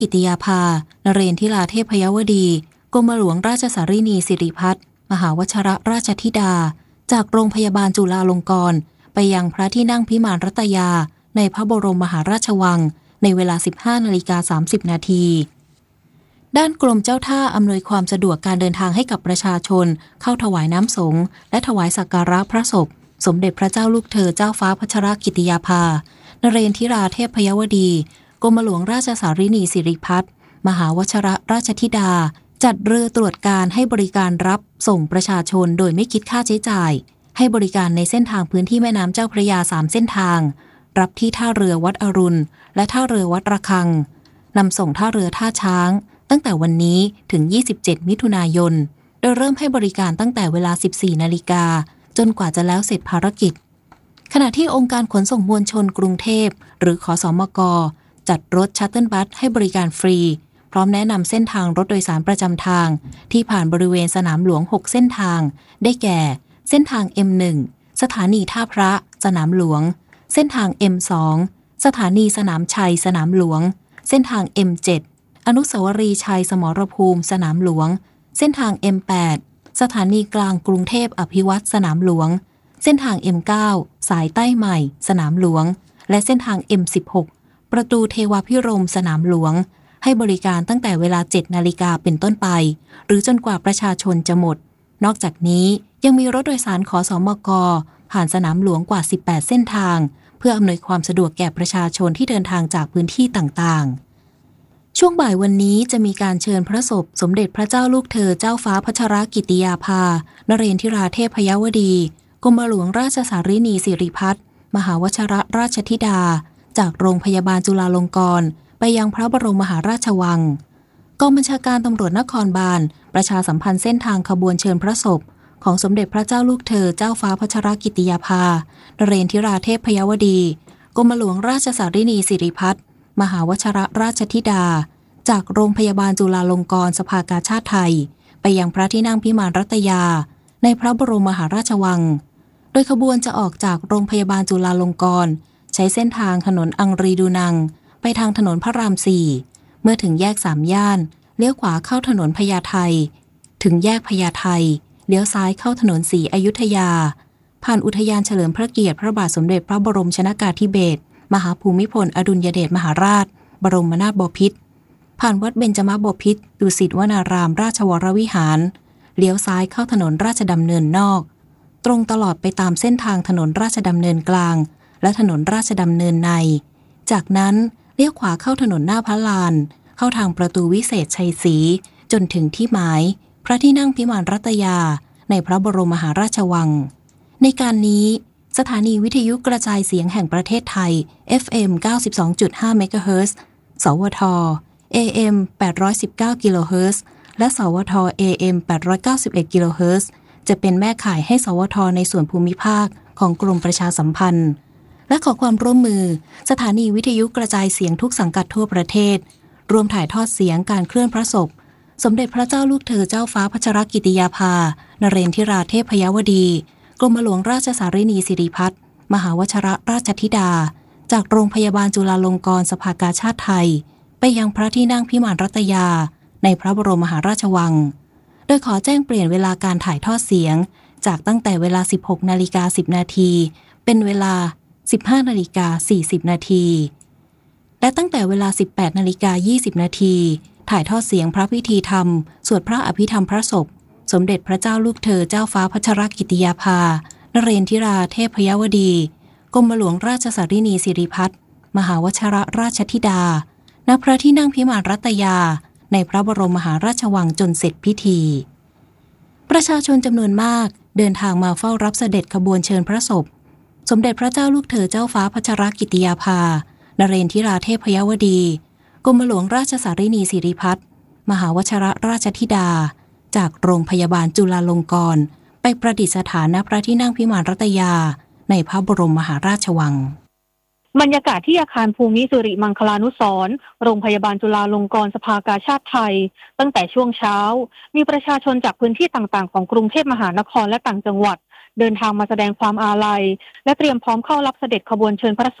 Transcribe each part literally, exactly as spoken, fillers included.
กิติยาภานเรนทิราเทพยวดีกรมหลวงราชสารินีสิริพัฒน์มหาวชรราชธิดาจากโรงพยาบาลจุฬาลงกรณ์ไปยังพระที่นั่งพิมานรัตยาในพระบรมมหาราชวังในเวลา สิบห้านาฬิกาสามสิบนาทีด้านกรมเจ้าท่าอำนวยความสะดวกการเดินทางให้กับประชาชนเข้าถวายน้ำสงฆ์และถวายสักการะพระศพสมเด็จพระเจ้าลูกเธอเจ้าฟ้าพัชรกิติยาภานเรนทิราเทพยวดีกรมหลวงราชสารินีสิริพัฒน์มหาวชรราชธิดาจัดเรือตรวจการให้บริการรับส่งประชาชนโดยไม่คิดค่าใช้จ่ายให้บริการในเส้นทางพื้นที่แม่น้ำเจ้าพระยาสามเส้นทางรับที่ท่าเรือวัดอรุณและท่าเรือวัดระฆังนำส่งท่าเรือท่าช้างตั้งแต่วันนี้ถึงยี่สิบเจ็ดมิถุนายนโดยเริ่มให้บริการตั้งแต่เวลา สิบสี่นาฬิกาจนกว่าจะแล้วเสร็จภารกิจขณะที่องค์การขนส่งมวลชนกรุงเทพหรือขสมกจัดรถชัตเทิลบัสให้บริการฟรีพร้อมแนะนำเส้นทางรถโดยสารประจำทางที่ผ่านบริเวณสนามหลวงหกเส้นทางได้แก่เส้นทาง เอ็ม หนึ่ง สถานีท่าพระสนามหลวงเส้นทาง เอ็ม สอง สถานีสนามชัยสนามหลวงเส้นทาง เอ็ม เจ็ด อนุสาวรีย์ชัยสมรภูมิสนามหลวงเส้นทาง เอ็ม แปด สถานีกลางกรุงเทพอภิวัตรสนามหลวงเส้นทาง เอ็ม เก้า สายใต้ใหม่สนามหลวงและเส้นทาง เอ็ม สิบหก ประตูเทวาภิรมย์สนามหลวงให้บริการตั้งแต่เวลา เจ็ดนาฬิกาเป็นต้นไปหรือจนกว่าประชาชนจะหมดนอกจากนี้ยังมีรถโดยสารขสมกผ่านสนามหลวงกว่า สิบแปด เส้นทางเพื่ออำนวยความสะดวกแก่ประชาชนที่เดินทางจากพื้นที่ต่างๆช่วงบ่ายวันนี้จะมีการเชิญพระศพสมเด็จพระเจ้าลูกเธอเจ้าฟ้าพัชรกิติยาภานเรนทิราเทพยวดีกรมหลวงราชสารินีสิริพัฒน์มหาวชรราชธิดาจากโรงพยาบาลจุฬาลงกรณ์ไปยังพระบรมมหาราชวังกองบัญชาการตำรวจนครบาลประชาสัมพันธ์เส้นทางขบวนเชิญพระศพของสมเด็จพระเจ้าลูกเธอเจ้าฟ้าพัชรกิติยาภานเรนทิราเทพยวดีกรมหลวงราชสารินีสิริพัฒน์มหาวชรราชธิดาจากโรงพยาบาลจุฬาลงกรณ์สภากาชาดไทยไปยังพระที่นั่งพิมานรัตยาในพระบรมมหาราชวังโดยขบวนจะออกจากโรงพยาบาลจุฬาลงกรณ์ใช้เส้นทางถนนอังรีดูนังไปทางถนนพระรามสี่เมื่อถึงแยกสามย่านเลี้ยวขวาเข้าถนนพญาไทถึงแยกพญาไทเลี้ยวซ้ายเข้าถนนศรีอยุธยาผ่านอุทยานเฉลิมพระเกียรติพระบาทสมเด็จพระบรมชนกาธิเบศรมหาภูมิพลอดุลยเดชมหาราชบรมนาถบพิตรผ่านวัดเบญจมบพิตรดุสิตวนารามราชวรวิหารเลี้ยวซ้ายเข้าถนนราชดำเนินนอกตรงตลอดไปตามเส้นทางถนนราชดำเนินกลางและถนนราชดำเนินในจากนั้นเลี้ยวขวาเข้าถนนหน้าพระลานเข้าทางประตูวิเศษชัยศรีจนถึงที่หมายพระที่นั่งพิมานรัตยาในพระบรมมหาราชวังในการนี้สถานีวิทยุกระจายเสียงแห่งประเทศไทย เอฟ เอ็ม เก้าสิบสองจุดห้า เมกะเฮิรตซ์สวท เอ เอ็ม แปดร้อยสิบเก้า กิโลเฮิรตซ์และสวท เอ เอ็ม แปดร้อยเก้าสิบเอ็ด กิโลเฮิรตซ์จะเป็นแม่ข่ายให้สวทในส่วนภูมิภาคของกรมประชาสัมพันธ์และขอความร่วมมือสถานีวิทยุกระจายเสียงทุกสังกัดทั่วประเทศรวมถ่ายทอดเสียงการเคลื่อนพระศพสมเด็จพระเจ้าลูกเธอเจ้าฟ้าพัชรกิติยาภานเรนทิราเทพยวดีกรมหลวงราชสารินีสิริพัฒน์มหาวชรราชธิดาจากโรงพยาบาลจุฬาลงกรณ์สภากาชาดไทยไปยังพระที่นั่งพิมานรัตยาในพระบรมมหาราชวังโดยขอแจ้งเปลี่ยนเวลาการถ่ายทอดเสียงจากตั้งแต่เวลา สิบหกนาฬิกาสิบนาทีเป็นเวลา สิบห้านาฬิกาสี่สิบนาทีและตั้งแต่เวลา สิบแปดนาฬิกายี่สิบนาทีถ่ายทอดเสียงพระพิธีธรรมสวดพระอภิธรรมพระศพสมเด็จพระเจ้าลูกเธอเจ้าฟ้าพัชรกิติยาภานเรนทิราเทพยวดีกรมหลวงราชสารินีสิริพัฒน์มหาวชรราชธิดาณพระที่นั่งพิมานรัตยาในพระบรมมหาราชวังจนเสร็จพิธีประชาชนจำนวนมากเดินทางมาเฝ้ารับเสด็จขบวนเชิญพระศพสมเด็จพระเจ้าลูกเธอเจ้าฟ้าพัชรกิติยาภานเรนทิราเทพยวดีกรมหลวงราชสารินีสิริพัฒน์มหาวชรราชธิดาจากโรงพยาบาลจุฬาลงกรณ์ไปประดิษฐานณพระที่นั่งพิมานรัตยาในพระบรมมหาราชวังบรรยากาศที่อาคารภูมิสิริมังคลานุสรณ์โรงพยาบาลจุฬาลงกรณ์สภากาชาดไทยตั้งแต่ช่วงเช้ามีประชาชนจากพื้นที่ต่างๆของกรุงเทพมหานครและต่างจังหวัดเดินทางมาแสดงความอาลัยและเตรียมพร้อมเข้ารับเสด็จขบวนเชิญพระศพ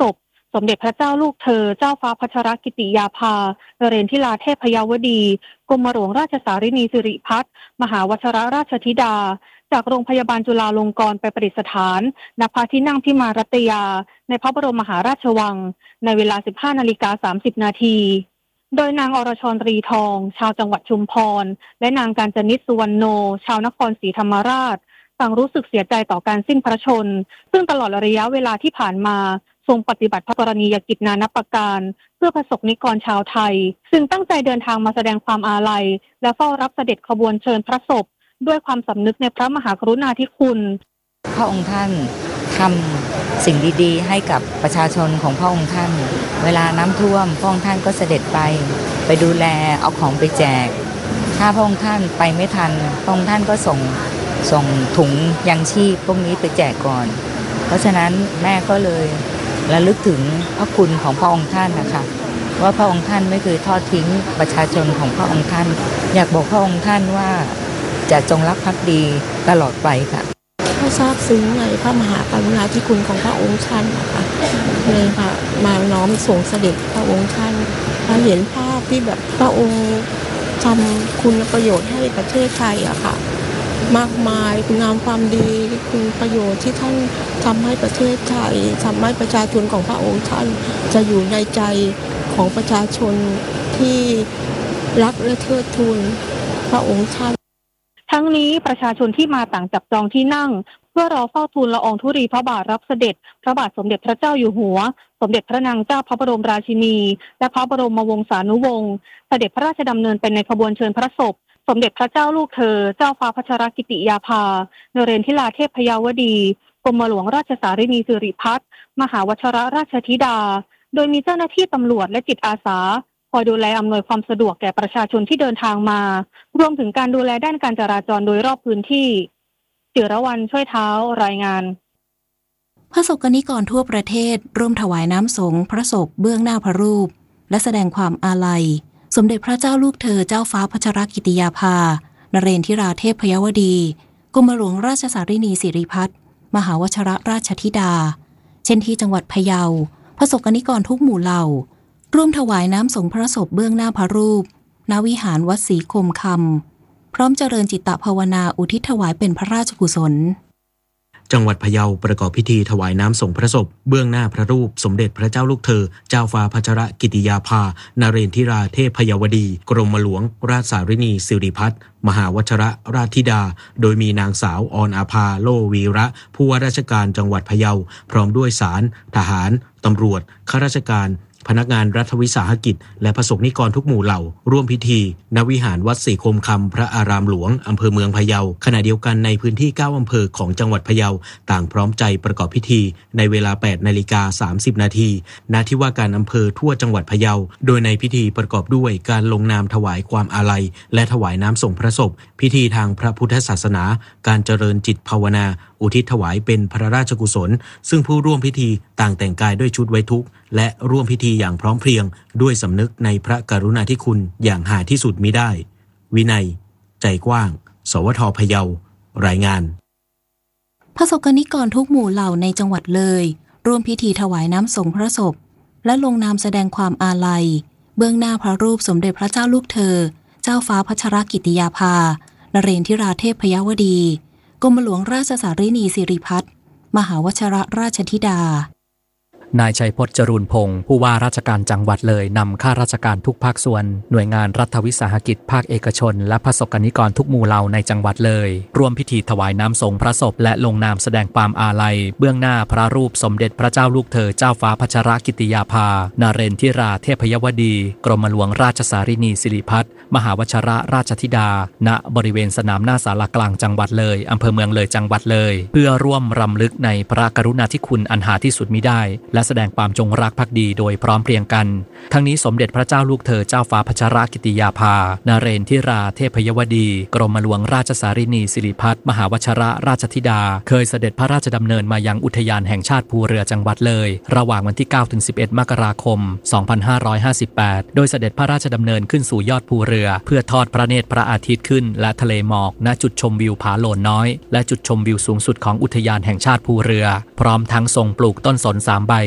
สมเด็จพระเจ้าลูกเธอเจ้าฟ้าพัชรกิติยาภานเรนทิราเทพยวดีกรมหลวงราชสารินีสิริพัฒน์มหาวชรราชธิดาจากโรงพยาบาลจุฬาลงกรณ์ไปประดิษฐานณพระที่นั่งพิมานรัตยาในพระบรมมหาราชวังในเวลา สิบห้านาฬิกาสามสิบนาทีโดยนางอรชรตรีทองชาวจังหวัดชุมพรและนางกาญจนิษฐ์สุวรรณโนชาวนครศรีธรรมราชต่างรู้สึกเสียใจต่อการสิ้นพระชนม์ซึ่งตลอดระยะเวลาที่ผ่านมาทรงปฏิบัติพระกรณียกิจนานับประการเพื่อประสบนิกรชาวไทยซึ่งตั้งใจเดินทางมาแสดงความอาลัยและเฝ้ารับเสด็จขบวนเชิญพระศพด้วยความสำนึกในพระมหากรุณาธิคุณพระองค์ท่านทำสิ่งดีๆให้กับประชาชนของพระองค์ท่านเวลาน้ำท่วมพระองค์ท่านก็เสด็จไปไปดูแลเอาของไปแจกถ้าพระองค์ท่านไปไม่ทันพระองค์ท่านก็ส่งส่งถุงยังชีพพวกนี้ไปแจกก่อนเพราะฉะนั้นแม่ก็เลยระลึกถึงพระคุณของพระองค์ท่านนะคะว่าพระองค์ท่านไม่เคยทอดทิ้งประชาชนของพระองค์ท่านอยากบอกพระองค์ท่านว่าจะจงรักภักดีตลอดไปค่ะก็ทราบซึ้งในพระมหากรุณาธิคุณของพระองค์ท่านนะคะเลยค่ะมาน้อมส่งเสด็จพระองค์ท่านเราเห็นภาพที่แบบพระองค์ทำคุณประโยชน์ให้ประเทศไทยอะค่ะมากมายคุณงามความดีคุณประโยชน์ที่ท่านทำให้ประเทศไทยทำให้ประชาชนของพระองค์ท่านจะอยู่ในใจของประชาชนที่รักและเทิดทูนพระองค์ท่านทั้งนี้ประชาชนที่มาต่างจับจองที่นั่งเพื่อรอเฝ้าทูลละอองธุลีพระบาทรับเสด็จพระบาทสมเด็จพระเจ้าอยู่หัวสมเด็จพระนางเจ้าพระบรมราชินีและพระบรมวงศานุวงศ์เสด็จพระราชดำเนินเป็นในขบวนเชิญพระศพสมเด็จพระเจ้าลูกเธอเจ้าฟ้าพัชรกิติยาภานเรนทิราเทพยวดีกรมหลวงราชสารินีสิริพัฒน์มหาวชรราชธิดาโดยมีเจ้าหน้าที่ตำรวจและจิตอาสาคอยดูแลอำนวยความสะดวกแก่ประชาชนที่เดินทางมารวมถึงการดูแลด้านการจราจรโดยรอบพื้นที่จิรวรรณช่วยเท้ารายงานพระสกนิกรทั่วประเทศร่วมถวายน้ำสงฆ์พระศพเบื้องหน้าพระรูปและแสดงความอาลัยสมเด็จพระเจ้าลูกเธอเจ้าฟ้าพัชรกิติยาภานเรนทิราเทพยวดีกรมหลวงราชสารินีสิริพัฒน์มหาวชรราชธิดาเช่นที่จังหวัดพะเยาพระสกนิกรทุกหมู่เหล่าร่วมถวายน้ำสงฆ์พระศพเบื้องหน้าพระรูปณวิหารวัดศรีคมคำพร้อมเจริญจิตตภาวนาอุทิศถวายเป็นพระราชกุศลจังหวัดพะเยาประกอบพิธีถวายน้ำสงฆ์พระศพเบื้องหน้าพระรูปสมเด็จพระเจ้าลูกเธอเจ้าฟ้าพัชรกิติยาภานเรนทิราเทพยวดีกรมหลวงราชสารินีสิริพัฒน์มหาวชรราชธิดาโดยมีนางสาวออนอาภาโลวีระผู้ว่าราชการจังหวัดพะเยาพร้อมด้วยศาลทหารตำรวจข้าราชการพนักงานรัฐวิสาหกิจและประสบนิกรทุกหมู่เหล่าร่วมพิธีณวิหารวัดศรีคมคำพระอารามหลวงอำเภอเมืองพะเยาขณะเดียวกันในพื้นที่เก้าอำเภอของจังหวัดพะเยาต่างพร้อมใจประกอบพิธีในเวลา แปดนาฬิกาสามสิบนาทีณที่ว่าการอำเภอทั่วจังหวัดพะเยาโดยในพิธีประกอบด้วยการลงนามถวายความอาลัยและถวายน้ำส่งพระศพพิธีทางพระพุทธศาสนาการเจริญจิตภาวนาอุทิศถวายเป็นพระราชกุศลซึ่งผู้ร่วมพิธีต่างแต่งกายด้วยชุดไว้ทุกข์และร่วมพิธีอย่างพร้อมเพรียงด้วยสำนึกในพระกรุณาธิคุณอย่างหาที่สุดมิได้วินัยใจกว้างสวท.พะเยารายงานพระสกนิกรทุกหมู่เหล่าในจังหวัดเลยร่วมพิธีถวายน้ำสงฆ์พระศพและลงนามแสดงความอาลัยเบื้องหน้าพระรูปสมเด็จพระเจ้าลูกเธอเจ้าฟ้าพัชรกิติยาภานเรนทิราเทพยวดีกรมหลวงราชสารินีสิริพัฒน์มหาวชรราชธิดานายชัยพจน์จรูนพงศ์ผู้ว่าราชการจังหวัดเลยนำข้าราชการทุกภาคส่วนหน่วยงานรัฐวิสาหกิจภาคเอกชนและพระสกนิกรทุกหมู่เหล่าในจังหวัดเลยร่วมพิธีถวายน้ำสงฆ์พระศพและลงนามแสดงความอาลัยเบื้องหน้าพระรูปสมเด็จพระเจ้าลูกเธอเจ้าฟ้าพัชรกิติยาภานเรนทิราเทพยวดีกรมหลวงราชสารินีสิริพัฒน์มหาวชรราชธิดาณบริเวณสนามหน้าศาลากลางจังหวัดเลยอำเภอเมืองเลยจังหวัดเลยเพื่อร่วมรำลึกในพระกรุณาธิคุณอันหาที่สุดมิได้และแสดงความจงรักภักดีโดยพร้อมเพรียงกันทั้งนี้สมเด็จพระเจ้าลูกเธอเจ้าฟ้าพัชรกิติยาภานเรนทิราเทพยวดีกรมหลวงราชสารินีสิริพัฒน์มหาวชรราชธิดาเคยเสด็จพระราชดำเนินมายังอุทยานแห่งชาติภูเรือจังหวัดเลยระหว่างวันที่ เก้าถึงสิบเอ็ด มกราคม สองพันห้าร้อยห้าสิบแปดโดยเสด็จพระราชดำเนินขึ้นสู่ยอดภูเรือเพื่อทอดพระเนตรพระอาทิตย์ขึ้นและทะเลหมอกณจุดชมวิวผาโลนน้อยและจุดชมวิวสูงสุดของอุทยานแห่งชาติภูเรือพร้อมทั้งทรงปลูกต้นสนสามใบ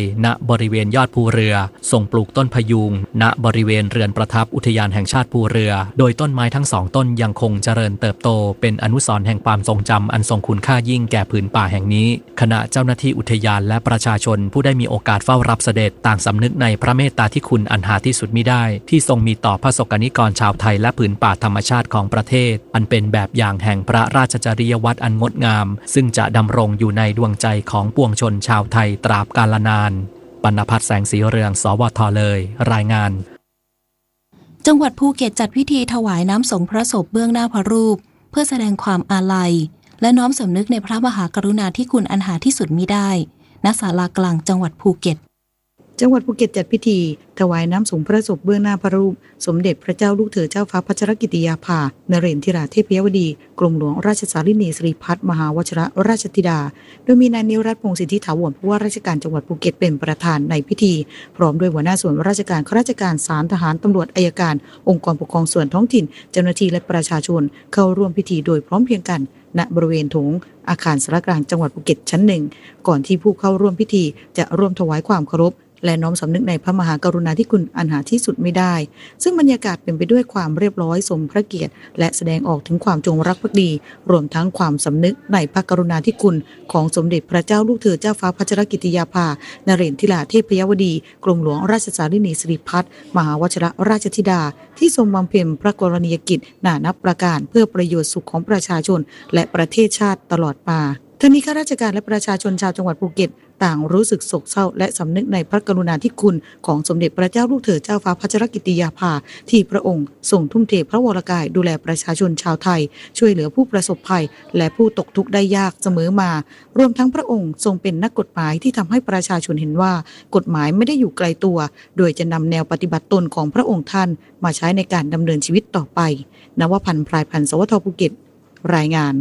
ณบริเวณยอดภูเรือทรงปลูกต้นพยุงณบริเวณเรือนประทับอุทยานแห่งชาติภูเรือโดยต้นไม้ทั้งสองต้นยังคงเจริญเติบโตเป็นอนุสรณ์แห่งความทรงจำอันทรงคุณค่ายิ่งแก่ผืนป่าแห่งนี้ขณะเจ้าหน้าที่อุทยานและประชาชนผู้ได้มีโอกาสเฝ้ารับเสด็จต่างสำนึกในพระเมตตาที่คุณอันหาที่สุดมิได้ที่ทรงมีต่อประสบกนิกรชาวไทยและผืนป่าธรรมชาติของประเทศอันเป็นแบบอย่างแห่งพระราชจริยวัตรอันงดงามซึ่งจะดำรงอยู่ในดวงใจของปวงชนชาวไทยตราบกาลนานปณภัทรแสงสีเรืองสวทเลยรายงานจังหวัดภูเก็ตจัดพิธีถวายน้ำสงฆ์พระศพเบื้องหน้าพระรูปเพื่อแสดงความอาลัยและน้อมสำนึกในพระมหากรุณาธิคุณอันหาที่สุดมิได้ณศาลากลางจังหวัดภูเก็ตจังหวัดภูเก็ตจัดพิธีถวายน้ำสงฆ์พระศพเบื้องหน้าพระรูปสมเด็จพระเจ้าลูกเธอเจ้าฟ้าพัชรกิติยาภานเรนทิราเทพยวดีกรมหลวงราชสารินีสิริพัฒน์มหาวชิรราชธิดาโดยมีนายนิรัตน์พงษ์สิทธิถาวรผู้ว่าราชการจังหวัดภูเก็ตเป็นประธานในพิธีพร้อมด้วยหัวหน้าส่วนราชการข้าราชการศาลทหารตำรวจอัยการองค์กรปกครองส่วนท้องถิ่นเจ้าหน้าที่และประชาชนเข้าร่วมพิธีโดยพร้อมเพรียงกันณบริเวณโถงอาคารสารกลางจังหวัดภูเก็ตชั้นหนึ่งก่อนที่ผู้เข้าร่วมพิธีจะร่วมถวายความเคารพและน้อมสำนึกในพระมหากรุณาธิคุณอันหาที่สุดไม่ได้ซึ่งบรรยากาศเป็นไปด้วยความเรียบร้อยสมพระเกียรติและแสดงออกถึงความจงรักภักดีรวมทั้งความสำนึกในพระกรุณาธิคุณของสมเด็จพระเจ้าลูกเธอเจ้าฟ้าพัชรกิติยาภานเรนทิราเทพยวดีกรมหลวงราชสารินีสิริพัฒน์มหาวชิรราชธิดาที่ทรงบำเพ็ญพระกรณียกิจนานับประการเพื่อประโยชน์สุขของประชาชนและประเทศชาติตลอดมาทั้งนี้ข้าราชการและประชาชนชาวจังหวัดภูเก็ตต่างรู้สึกโศกเศร้าและสำนึกในพระกรุณาธิคุณของสมเด็จพระเจ้าลูกเธอเจ้าฟ้าพัชรกิติยาภาที่พระองค์ทรงทุ่มเทพระวรกายดูแลประชาชนชาวไทยช่วยเหลือผู้ประสบภัยและผู้ตกทุกข์ได้ยากเสมอมารวมทั้งพระองค์ทรงเป็นนักกฎหมายที่ทำให้ประชาชนเห็นว่ากฎหมายไม่ได้อยู่ไกลตัวโดยจะนำแนวปฏิบัติตนของพระองค์ท่านมาใช้ในการดำเนินชีวิตต่อไปนวพันธ์พลายพันธ์สวทภูเก็ตรายงาน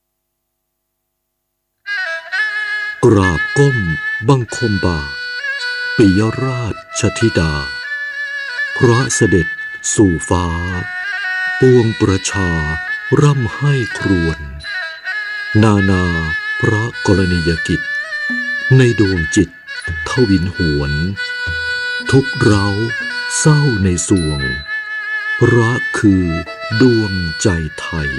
กราบก้มบังคมบาทปิยราชธิดาพระเสด็จสู่ฟ้าปวงประชาร่ำให้ครวญนานาพระกรณียกิจในดวงจิตทวินหวนทุกเร้าเศร้าในสวงพระคือดวงใจไทย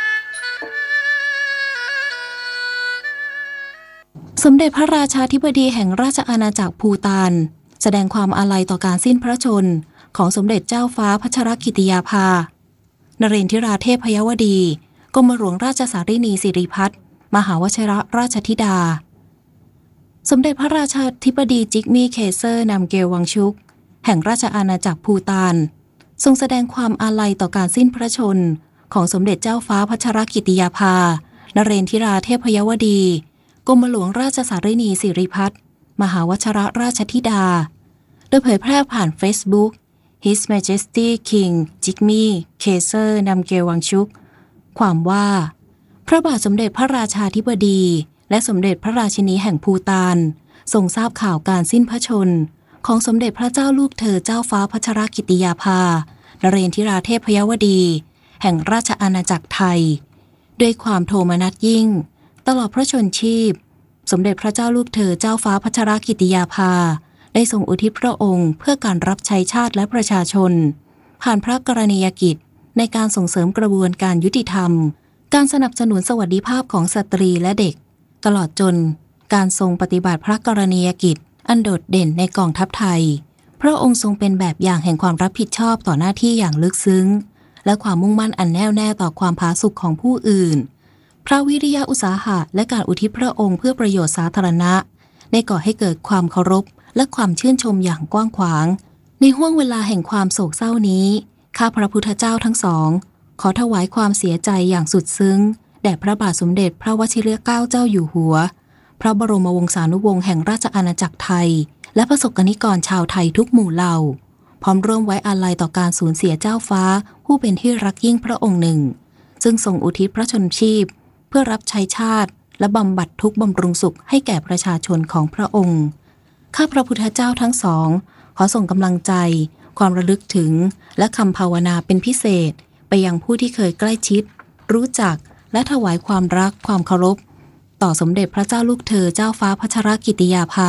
สมเด็จพระราชาธิบดีแห่งราชอาณาจักรภูฏานแสดงความอาลัยต่อการสิ้นพระชนม์ของสมเด็จเจ้าฟ้าพัชรกิติยาภานเรนทิราเทพยวดีกรมหลวงราชสารินีสิริพัฒน์มหาวชิรราชธิดาสมเด็จพระราชาธิบดีจิกมี่เคเซอร์นำเกลวังชุกแห่งราชอาณาจักรภูฏานทรงแสดงความอาลัยต่อการสิ้นพระชนม์ของสมเด็จเจ้าฟ้าพัชรกิติยาภานเรนทิราเทพยวดีกรมหลวงราชสารินีสิริพัฒน์มหาวชิรราชธิดาโดยเผยแพร่ผ่าน Facebook His Majesty King Jigme Kaiser Namgyel Wangchuk ความว่าพระบาทสมเด็จพระราชาธิบดีและสมเด็จพระราชินีแห่งภูฏานทรงทราบข่าวการสิ้นพระชนม์ของสมเด็จพระเจ้าลูกเธอเจ้าฟ้าพัชรกิติยาภานเรนทิราเทพยวดีแห่งราชอาณาจักรไทยด้วยความโทมนัสยิ่งตลอดพระชนชีพสมเด็จพระเจ้าลูกเธอเจ้าฟ้าพัชรกิติยาภาได้ทรงอุทิศพระองค์เพื่อการรับใช้ชาติและประชาชนผ่านพระกรณียกิจในการส่งเสริมกระบวนการยุติธรรมการสนับสนุนสวัสดิภาพของสตรีและเด็กตลอดจนการทรงปฏิบัติพระกรณียกิจอันโดดเด่นในกองทัพไทยพระองค์ทรงเป็นแบบอย่างแห่งความรับผิดชอบต่อหน้าที่อย่างลึกซึ้งและความมุ่งมั่นอันแน่วแน่ต่อความผาสุกของผู้อื่นพระวิริยะอุตสาหะและการอุทิศพระองค์เพื่อประโยชน์สาธารณะได้ก่อให้เกิดความเคารพและความชื่นชมอย่างกว้างขวางในห้วงเวลาแห่งความโศกเศร้านี้ข้าพระพุทธเจ้าทั้งสองขอถวายความเสียใจอย่างสุดซึ้งแด่พระบาทสมเด็จพระวชิรเกล้าเจ้าอยู่หัวพระบรมวงศานุวงศ์แห่งราชอาณาจักรไทยและประสบกนิกรชาวไทยทุกหมู่เหล่าพร้อมร่วมไว้อาลัยต่อการสูญเสียเจ้าฟ้าผู้เป็นที่รักยิ่งพระองค์หนึ่งซึ่งทรงอุทิศพระชนชีพเพื่อรับใช้ชาติและบำบัดทุกข์บำรุงสุขให้แก่ประชาชนของพระองค์ข้าพระพุทธเจ้าทั้งสองขอส่งกำลังใจความระลึกถึงและคำภาวนาเป็นพิเศษไปยังผู้ที่เคยใกล้ชิดรู้จักและถวายความรักความเคารพต่อสมเด็จพระเจ้าลูกเธอเจ้าฟ้าพัชรกิติยาภา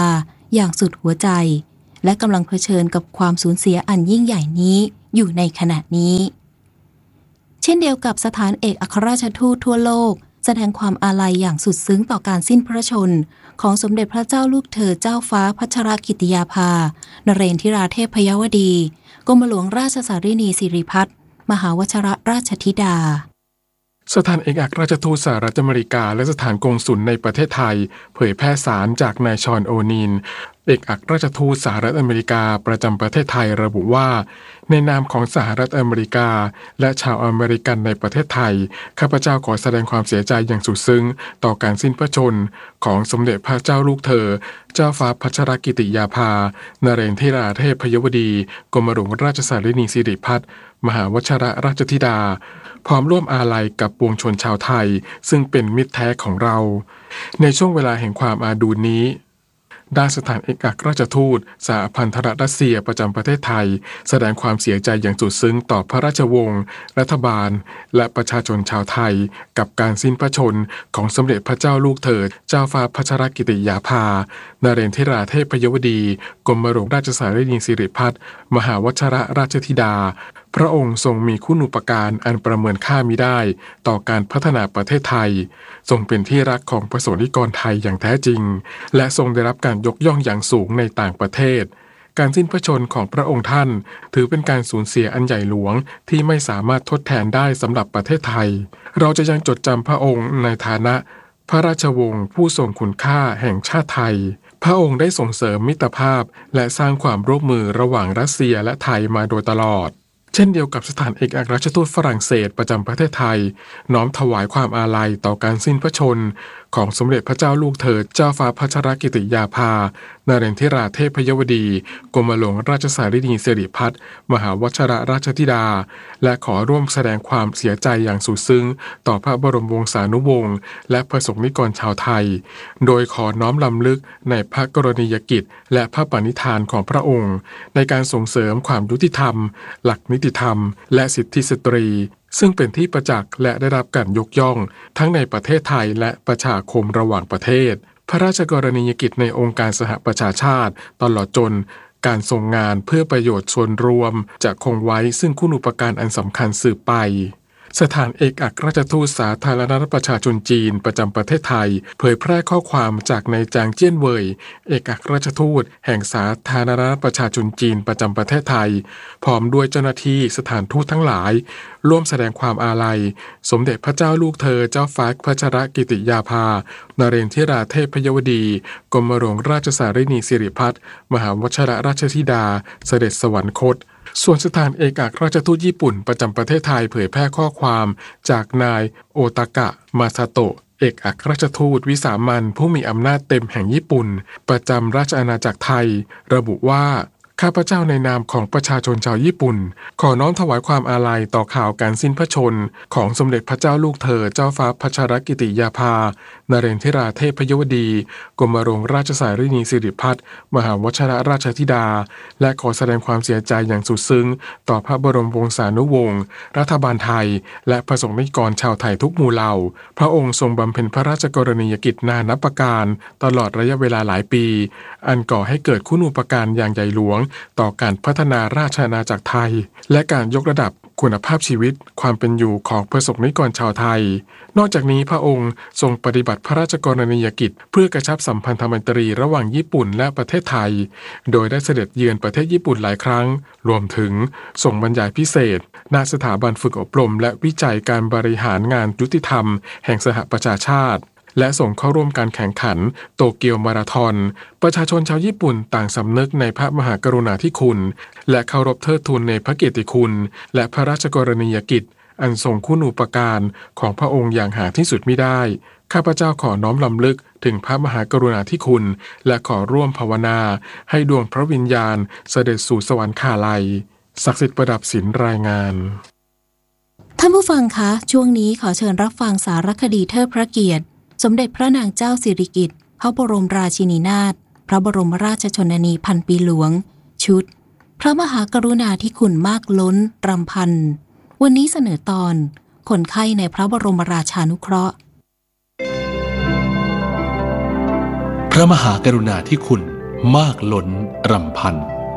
อย่างสุดหัวใจและกำลังเผชิญกับความสูญเสียอันยิ่งใหญ่นี้อยู่ในขณะนี้เช่นเดียวกับสถานเอกอัครราชทูตทั่วโลกแสดงความอาลัยอย่างสุดซึ้งต่อการสิ้นพระชนม์ของสมเด็จพระเจ้าลูกเธอเจ้าฟ้าพัชรกิติยาภานเรนทิราเทพพยวดีกรมหลวงราชสารินีสิริพัฒน์มหาวชรราชธิดาสถานเอกอัครราชทูตสหรัฐอเมริกาและสถานกงสุลในประเทศไทยเผยแพร่สารจากนายชอนโอนีนเอกอัครราชทูตสหรัฐอเมริกาประจำประเทศไทยระบุว่าในนามของสหรัฐอเมริกาและชาวอเมริกันในประเทศไทยข้าพเจ้าขอแสดงความเสียใจอย่างสุดซึ้งต่อการสิ้นพระชนม์ของสมเด็จพระเจ้าลูกเธอเจ้าฟ้าพัชรกิติยาภานเรนทิราเทพพยวดีกรมหลวงราชสารินีสิริพัฒน์มหาวชรราชธิดาพร้อมร่วมอาลัยกับปวงชนชาวไทยซึ่งเป็นมิตรแท้ของเราในช่วงเวลาแห่งความอาดูลนี้ด้านสถานเอกอัครราชทูตสหพันธรัฐรัสเซียประจำประเทศไทยแสดงความเสียใจอย่างสุดซึ้งต่อพระราชวงศ์รัฐบาลและประชาชนชาวไทยกับการสิ้นพระชนม์ของสมเด็จพระเจ้าลูกเธอเจ้าฟ้าพัชรกิติยาภานเรนทิราเทพพยวดีกรมหลวงราชสารินีสิริพัฒน์มหาวชรราชธิดาพระองค์ทรงมีคุณูปการอันประเมินค่ามิได้ต่อการพัฒนาประเทศไทยทรงเป็นที่รักของประสงค์นิกรไทยอย่างแท้จริงและทรงได้รับการยกย่องอย่างสูงในต่างประเทศการสิ้นพระชนม์ของพระองค์ท่านถือเป็นการสูญเสียอันใหญ่หลวงที่ไม่สามารถทดแทนได้สำหรับประเทศไทยเราจะยังจดจำพระองค์ในฐานะพระราชวงศ์ผู้ทรงคุณค่าแห่งชาติไทยพระองค์ได้ส่งเสริมมิตรภาพและสร้างความร่วมมือระหว่างรัสเซียและไทยมาโดยตลอดเช่นเดียวกับสถานเอกอัครราชทูตฝรั่งเศสประจำประเทศไทยน้อมถวายความอาลัยต่อการสิ้นพระชนม์ของสมเด็จพระเจ้าลูกเธอเจ้าฟ้าพัชรกิติยาภานเรนทิราเทพพยวดีกรมหลวงราชสารินีสิริพัฒน์มหาวชรราชธิดาและขอร่วมแสดงความเสียใจอย่างสุดซึ้งต่อพระบรมวงศานุวงศ์และประสงค์นิกรชาวไทยโดยขอน้อมรำลึกในพระกรณียกิจและพระปณิธานของพระองค์ในการส่งเสริมความยุติธรรมหลักนิติธรรมและสิทธิสตรีซึ่งเป็นที่ประจักษ์และได้รับการยกย่องทั้งในประเทศไทยและประชาคมระหว่างประเทศพระราชกรณียกิจในองค์การสหประชาชาติตลอดจนการทรงงานเพื่อประโยชน์ส่วนรวมจะคงไว้ซึ่งคุณูปการอันสำคัญสืบไปสถานเอกอัครราชทูตสาธารณรัฐประชาชนจีนประจำประเทศไทยเผยแพร่ข้อความจากนายจางเจี้ยนเว่ยเอกอัครราชทูตแห่งสาธารณรัฐประชาชนจีนประจำประเทศไทยพร้อมด้วยเจ้าหน้าที่สถานทูตทั้งหลายร่วมแสดงความอาลัยสมเด็จพระเจ้าลูกเธอเจ้าฟ้าพัชรกิติยาภานเรนทิราเทพพยวดีกรมหลวงราชสารินีสิริพัฒน์มหาวชรราชธิดาเสด็จสวรรคตส่วนสถานเอกอัครราชทูตญี่ปุ่นประจำประเทศไทยเผยแพร่ข้อความจากนายโอตากะมาซาโตะเอกอัครราชทูตวิสามัญผู้มีอำนาจเต็มแห่งญี่ปุ่นประจำราชอาณาจักรไทยระบุว่าข้าพเจ้าในนามของประชาชนชาวญี่ปุ่นขอน้อมถวายความอาลัยต่อข่าวการสิ้นพระชนม์ของสมเด็จพระเจ้าลูกเธอเจ้าฟ้าพัชรกิติยาภานเรนทิราเทพพยวดีกรมหลวงราชสารินีสิริพัฒน์มหาวชรราชธิดาและขอแสดงความเสียใจอย่างสุดซึ้งต่อพระบรมวงศานุวงศ์รัฐบาลไทยและประสงค์นิกรชาวไทยทุกหมู่เหล่าพระองค์ทรงบำเพ็ญพระราชกรณียกิจนานับประการตลอดระยะเวลาหลายปีอันก่อให้เกิดคุณูปการอย่างใหญ่หลวงต่อการพัฒนาราชอาณาจักรไทยและการยกระดับคุณภาพชีวิตความเป็นอยู่ของประสงค์นิกรชาวไทยนอกจากนี้พระองค์ทรงปฏิบัติพระราชกรณียกิจเพื่อกระชับสัมพันธไมตรีระหว่างญี่ปุ่นและประเทศไทยโดยได้เสด็จเยือนประเทศญี่ปุ่นหลายครั้งรวมถึงส่งบรรยายพิเศษณสถาบันฝึกอบรมและวิจัยการบริหารงานยุติธรรมแห่งสหประชาชาติและส่งเข้าร่วมการแข่งขันโตเกียวมาราธอนประชาชนชาวญี่ปุ่นต่างสำนึกในพระมหากรุณาธิคุณและเคารพเทิดทูนในพระเกียรติคุณและพระราชกรณียกิจอันทรงคุณูปการของพระองค์อย่างหาที่สุดมิได้ข้าพเจ้าขอน้อมรำลึกถึงพระมหากรุณาธิคุณและขอร่วมภาวนาให้ดวงพระวิญญาณเสด็จสู่สวรรคาลัยศักดิ์สิทธิ์ประดับศิลป์รายงานท่านผู้ฟังคะช่วงนี้ขอเชิญรับฟังสารคดีเทิดพระเกียรติสมเด็จพระนางเจ้าสิริกิติ์พระบรมราชินีนาถพระบรมราชชนนีพันปีหลวงชุดพระมหากรุณาธิคุณมากล้นรำพันวันนี้เสนอตอนคนไข้ในพระบรมราชานุเคราะห์พระมหากรุณาธิคุณมากล้นรำพัน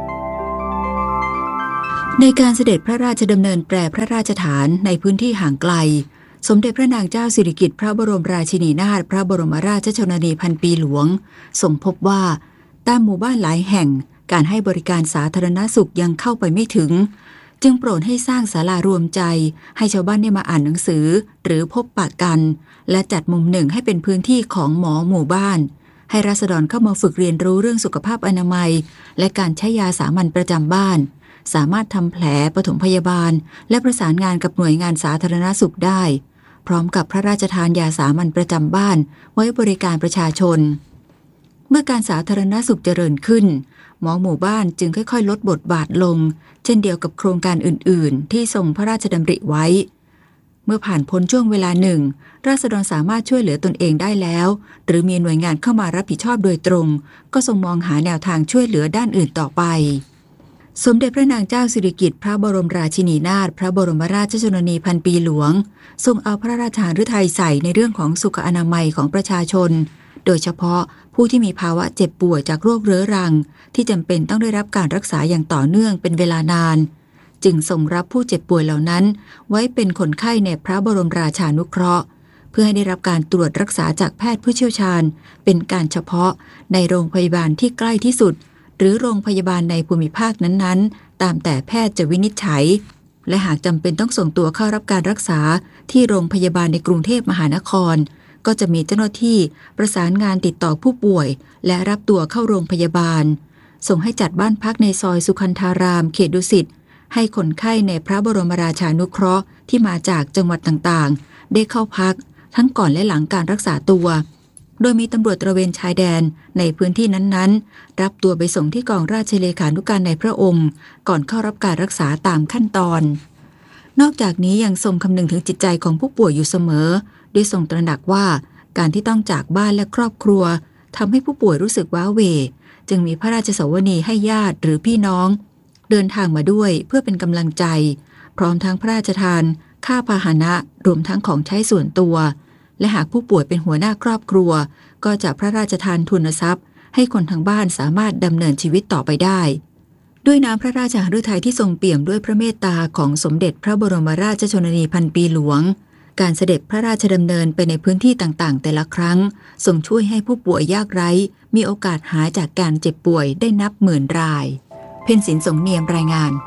ในการเสด็จพระราชดำเนินแปรพระราชฐานในพื้นที่ห่างไกลสมเด็จพระนางเจ้าสิริกิติ์พระบรมราชินีนาถพระบรมราชชนนีพันปีหลวงทรงพบว่าตามหมู่บ้านหลายแห่งการให้บริการสาธารณสุขยังเข้าไปไม่ถึงจึงโปรดให้สร้างศาลารวมใจให้ชาวบ้านได้มาอ่านหนังสือหรือพบปะกันและจัดมุมหนึ่งให้เป็นพื้นที่ของหมอหมู่บ้านให้ราษฎรเข้ามาฝึกเรียนรู้เรื่องสุขภาพอนามัยและการใช้ยาสามัญประจำบ้านสามารถทำแผลปฐมพยาบาลและประสานงานกับหน่วยงานสาธารณสุขได้พร้อมกับพระราชทานยาสามัญประจำบ้านไว้บริการประชาชนเมื่อการสาธารณสุขเจริญขึ้นหมอหมู่บ้านจึงค่อยๆลดบทบาทลงเช่นเดียวกับโครงการอื่นๆที่ทรงพระราชดำริไว้เมื่อผ่านพ้นช่วงเวลาหนึ่งราษฎรสามารถช่วยเหลือตนเองได้แล้วหรือมีหน่วยงานเข้ามารับผิดชอบโดยตรงก็ทรงมองหาแนวทางช่วยเหลือด้านอื่นต่อไปสมเด็จพระนางเจ้าสิริกิติ์พระบรมราชินีนาถพระบรมราชชนนีพันปีหลวงทรงเอาพระราชาฤทัยใส่ในเรื่องของสุขอนามัยของประชาชนโดยเฉพาะผู้ที่มีภาวะเจ็บป่วยจากโรคเรื้อรังที่จำเป็นต้องได้รับการรักษาอย่างต่อเนื่องเป็นเวลานานจึงทรงรับผู้เจ็บป่วยเหล่านั้นไว้เป็นคนไข้ในพระบรมราชานุเคราะห์เพื่อให้ได้รับการตรวจรักษาจากแพทย์ผู้เชี่ยวชาญเป็นการเฉพาะในโรงพยาบาลที่ใกล้ที่สุดหรือโรงพยาบาลในภูมิภาคนั้นๆตามแต่แพทย์จะวินิจฉัยและหากจำเป็นต้องส่งตัวเข้ารับการรักษาที่โรงพยาบาลในกรุงเทพมหานครก็จะมีเจ้าหน้าที่ประสานงานติดต่อผู้ป่วยและรับตัวเข้าโรงพยาบาลส่งให้จัดบ้านพักในซอยสุคันธารามเขตดุสิตให้คนไข้ในพระบรมราชานุเคราะห์ที่มาจากจังหวัดต่างๆได้เข้าพักทั้งก่อนและหลังการรักษาตัวโดยมีตำรวจตระเวนชายแดนในพื้นที่นั้นๆรับตัวไปส่งที่กองราชเลขานุการในพระองค์ก่อนเข้ารับการรักษาตามขั้นตอนนอกจากนี้ยังทรงคำนึงถึงจิตใจของผู้ป่วยอยู่เสมอโดยทรงตระหนักว่าการที่ต้องจากบ้านและครอบครัวทำให้ผู้ป่วยรู้สึกว้าเหวจึงมีพระราชสวนีให้ญาติหรือพี่น้องเดินทางมาด้วยเพื่อเป็นกำลังใจพร้อมทั้งพระราชทานค่าพาหนะรวมทั้งของใช้ส่วนตัวและหากผู้ป่วยเป็นหัวหน้าครอบครัวก็จะพระราชทานทุนทรัพย์ให้คนทางบ้านสามารถดำเนินชีวิตต่อไปได้ด้วยน้ำพระราชหฤทัยที่ทรงเปี่ยมด้วยพระเมตตาของสมเด็จพระบรมราชชนนีพันปีหลวงการเสด็จพระราชดำเนินไปในพื้นที่ต่างๆแต่ละครั้งทรงช่วยให้ผู้ป่วยยากไร้มีโอกาสหายจากการเจ็บป่วยได้นับหมื่นรายเพ็ญศิลป์สงเนียมรายงาน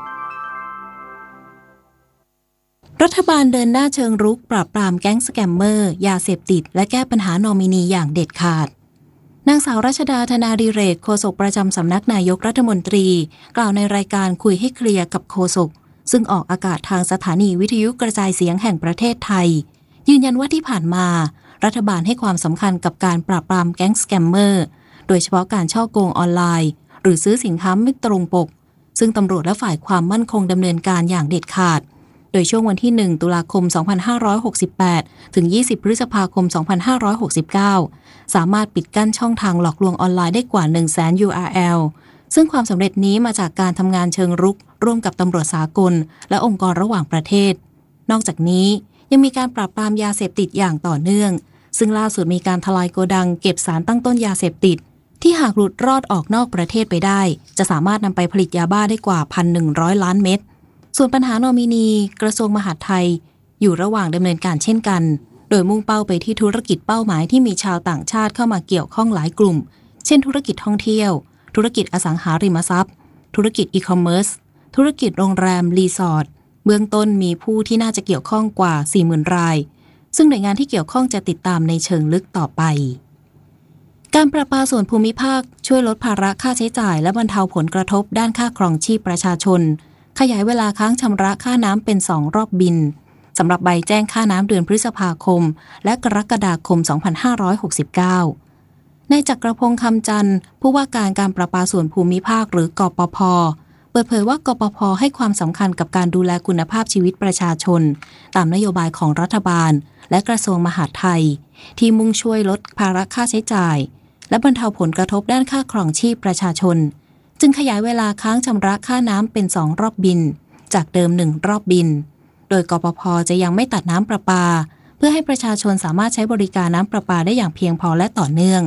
รัฐบาลเดินหน้าเชิงรุกปราบปรามแก๊งสแกมเมอร์ยาเสพติดและแก้ปัญหานอมินีอย่างเด็ดขาดนางสาวรัชดาธนาดิเรกโฆษกประจำสำนักนายกรัฐมนตรีกล่าวในรายการคุยให้เคลียร์กับโฆษกซึ่งออกอากาศทางสถานีวิทยุกระจายเสียงแห่งประเทศไทยยืนยันว่าที่ผ่านมารัฐบาลให้ความสำคัญกับการปราบปรามแก๊งสแกมเมอร์โดยเฉพาะการฉ้อโกงออนไลน์หรือซื้อสินค้าไม่ตรงปกซึ่งตำรวจและฝ่ายความมั่นคงดำเนินการอย่างเด็ดขาดโดยช่วงวันที่หนึ่งตุลาคมสองพันห้าร้อยหกสิบแปดถึงยี่สิบพฤษภาคมสองพันห้าร้อยหกสิบเก้าสามารถปิดกั้นช่องทางหลอกลวงออนไลน์ได้กว่า หนึ่งแสน ยู อาร์ แอล ซึ่งความสำเร็จนี้มาจากการทำงานเชิงรุกร่วมกับตำรวจสากลและองค์กรระหว่างประเทศนอกจากนี้ยังมีการปราบปรามยาเสพติดอย่างต่อเนื่องซึ่งล่าสุดมีการทลายโกดังเก็บสารตั้งต้นยาเสพติดที่หากหลุดรอดออกนอกประเทศไปได้จะสามารถนำไปผลิตยาบ้าได้กว่า หนึ่งพันหนึ่งร้อย ล้านเม็ดส่วนปัญหานอมินีกระทรวงมหาดไทยอยู่ระหว่างดำเนินการเช่นกันโดยมุ่งเป้าไปที่ธุรกิจเป้าหมายที่มีชาวต่างชาติเข้ามาเกี่ยวข้องหลายกลุ่มเช่นธุรกิจท่องเที่ยวธุรกิจอสังหาริมทรัพย์ธุรกิจอีคอมเมิร์ซธุรกิจโรงแรมรีสอร์ทเบื้องต้นมีผู้ที่น่าจะเกี่ยวข้องกว่า สี่หมื่น รายซึ่งหน่วยงานที่เกี่ยวข้องจะติดตามในเชิงลึกต่อไปการประปาส่วนภูมิภาคช่วยลดภาระค่าใช้จ่ายและบรรเทาผลกระทบด้านค่าครองชีพประชาชนขยายเวลาค้างชำระค่าน้ำเป็นสองรอบบินสำหรับใบแจ้งค่าน้ำเดือนพฤษภาคมและกรกฎาคมสองพันห้าร้อยหกสิบเก้านายจักรพงษ์คำจันทร์ผู้ว่าการการประปาส่วนภูมิภาคหรือกปภ.เปิดเผยว่ากปภ.ให้ความสำคัญกับการดูแลคุณภาพชีวิตประชาชนตามนโยบายของรัฐบาลและกระทรวงมหาดไทยที่มุ่งช่วยลดภาระค่าใช้จ่ายและบรรเทาผลกระทบด้านค่าครองชีพประชาชนจึงขยายเวลาค้างชำระค่าน้ำเป็นสองรอบบินจากเดิมหนึ่งรอบบินโดยกปภ.จะยังไม่ตัดน้ำประปาเพื่อให้ประชาชนสามารถใช้บริการน้ำประปาได้อย่างเพียงพอและต่อเนื่อง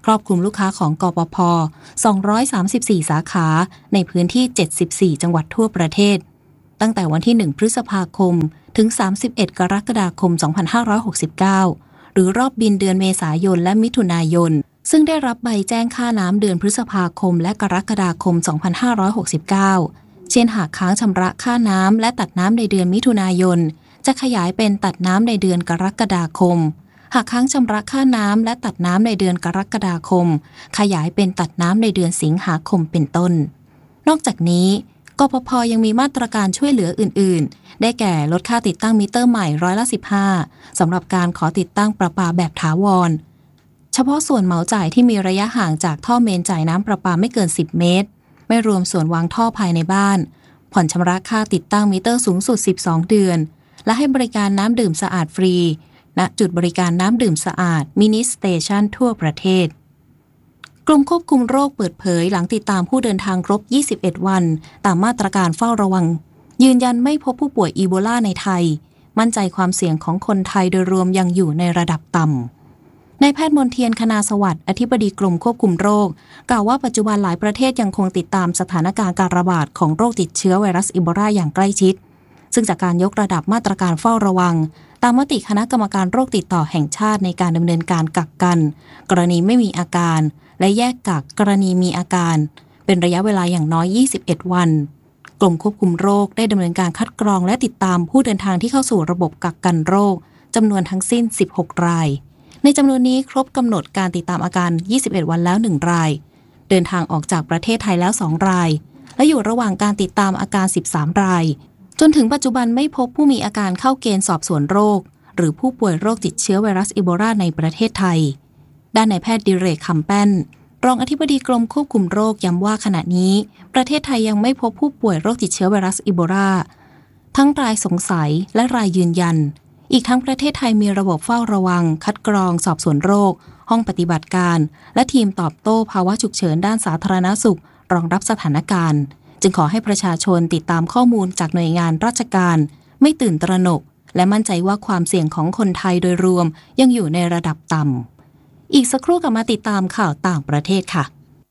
ครอบคลุมลูกค้าของกปภ.สองร้อยสามสิบสี่ สาขาในพื้นที่เจ็ดสิบสี่จังหวัดทั่วประเทศตั้งแต่วันที่หนึ่งพฤษภาคมถึงสามสิบเอ็ดกรกฎาคมสองพันห้าร้อยหกสิบเก้าหรือรอบบินเดือนเมษายนและมิถุนายนซึ่งได้รับใบแจ้งค่าน้ำเดือนพฤษภาคมและกรกฎาคมสองพันห้าร้อยหกสิบเก้าเช่นหากค้างชำระค่าน้ำและตัดน้ำในเดือนมิถุนายนจะขยายเป็นตัดน้ำในเดือนกรกฎาคมหากค้างชำระค่าน้ำและตัดน้ำในเดือนกรกฎาคมขยายเป็นตัดน้ำในเดือนสิงหาคมเป็นต้นนอกจากนี้กปภ.ยังมีมาตรการช่วยเหลืออื่นๆได้แก่ลดค่าติดตั้งมิเตอร์ใหม่ร้อยละสิบห้าสำหรับการขอติดตั้งประปาแบบถาวรเฉพาะส่วนเหมาจ่ายที่มีระยะห่างจากท่อเมนจ่ายน้ำประปาไม่เกินสิบเมตรไม่รวมส่วนวางท่อภายในบ้านผ่อนชำระค่าติดตั้งมิเตอร์สูงสุดสิบสองเดือนและให้บริการน้ำดื่มสะอาดฟรีณจุดบริการน้ำดื่มสะอาดมินิสเตชันทั่วประเทศกรมควบคุมโรคเปิดเผยหลังติดตามผู้เดินทางครบยี่สิบเอ็ดวันตามมาตรการเฝ้าระวังยืนยันไม่พบผู้ป่วยอีโบลาในไทยมั่นใจความเสี่ยงของคนไทยโดยรวมยังอยู่ในระดับต่ำนายแพทย์มนเทียนคณาสวัสดิ์อธิบดีกรมควบคุมโรคกล่าวว่าปัจจุบันหลายประเทศยังคงติดตามสถานการณ์การระบาดของโรคติดเชื้อไวรัสอีโบลาอย่างใกล้ชิดซึ่งจากการยกระดับมาตรการเฝ้าระวังตามมติคณะกรรมการโรคติดต่อแห่งชาติในการดำเนินการกักกันกรณีไม่มีอาการและแยกกักกรณีมีอาการเป็นระยะเวลาอย่างน้อยยี่สิบเอ็ดวันกรมควบคุมโรคได้ดำเนินการคัดกรองและติดตามผู้เดินทางที่เข้าสู่ระบบกักกันโรคจำนวนทั้งสิ้นสิบหกรายในจำนวนนี้ครบกำหนดการติดตามอาการยี่สิบเอ็ดวันแล้วหนึ่งรายเดินทางออกจากประเทศไทยแล้วสองรายและอยู่ระหว่างการติดตามอาการสิบสามรายจนถึงปัจจุบันไม่พบผู้มีอาการเข้าเกณฑ์สอบสวนโรคหรือผู้ป่วยโรคติดเชื้อไวรัสอีโบลาในประเทศไทยด้านนายแพทย์ดิเรกคำแป้นรองอธิบดีกรมควบคุมโรคย้ำว่าขณะนี้ประเทศไทยยังไม่พบผู้ป่วยโรคติดเชื้อไวรัสอีโบลาทั้งรายสงสัยและรายยืนยันอีกทั้งประเทศไทยมีระบบเฝ้าระวังคัดกรองสอบสวนโรคห้องปฏิบัติการและทีมตอบโต้ภาวะฉุกเฉินด้านสาธารณสุขรองรับสถานการณ์จึงขอให้ประชาชนติดตามข้อมูลจากหน่วยงานราชการไม่ตื่นตระหนกและมั่นใจว่าความเสี่ยงของคนไทยโดยรวมยังอยู่ในระดับต่ำอีกสักครู่กลับมาติดตามข่าวต่างประเทศค่ะ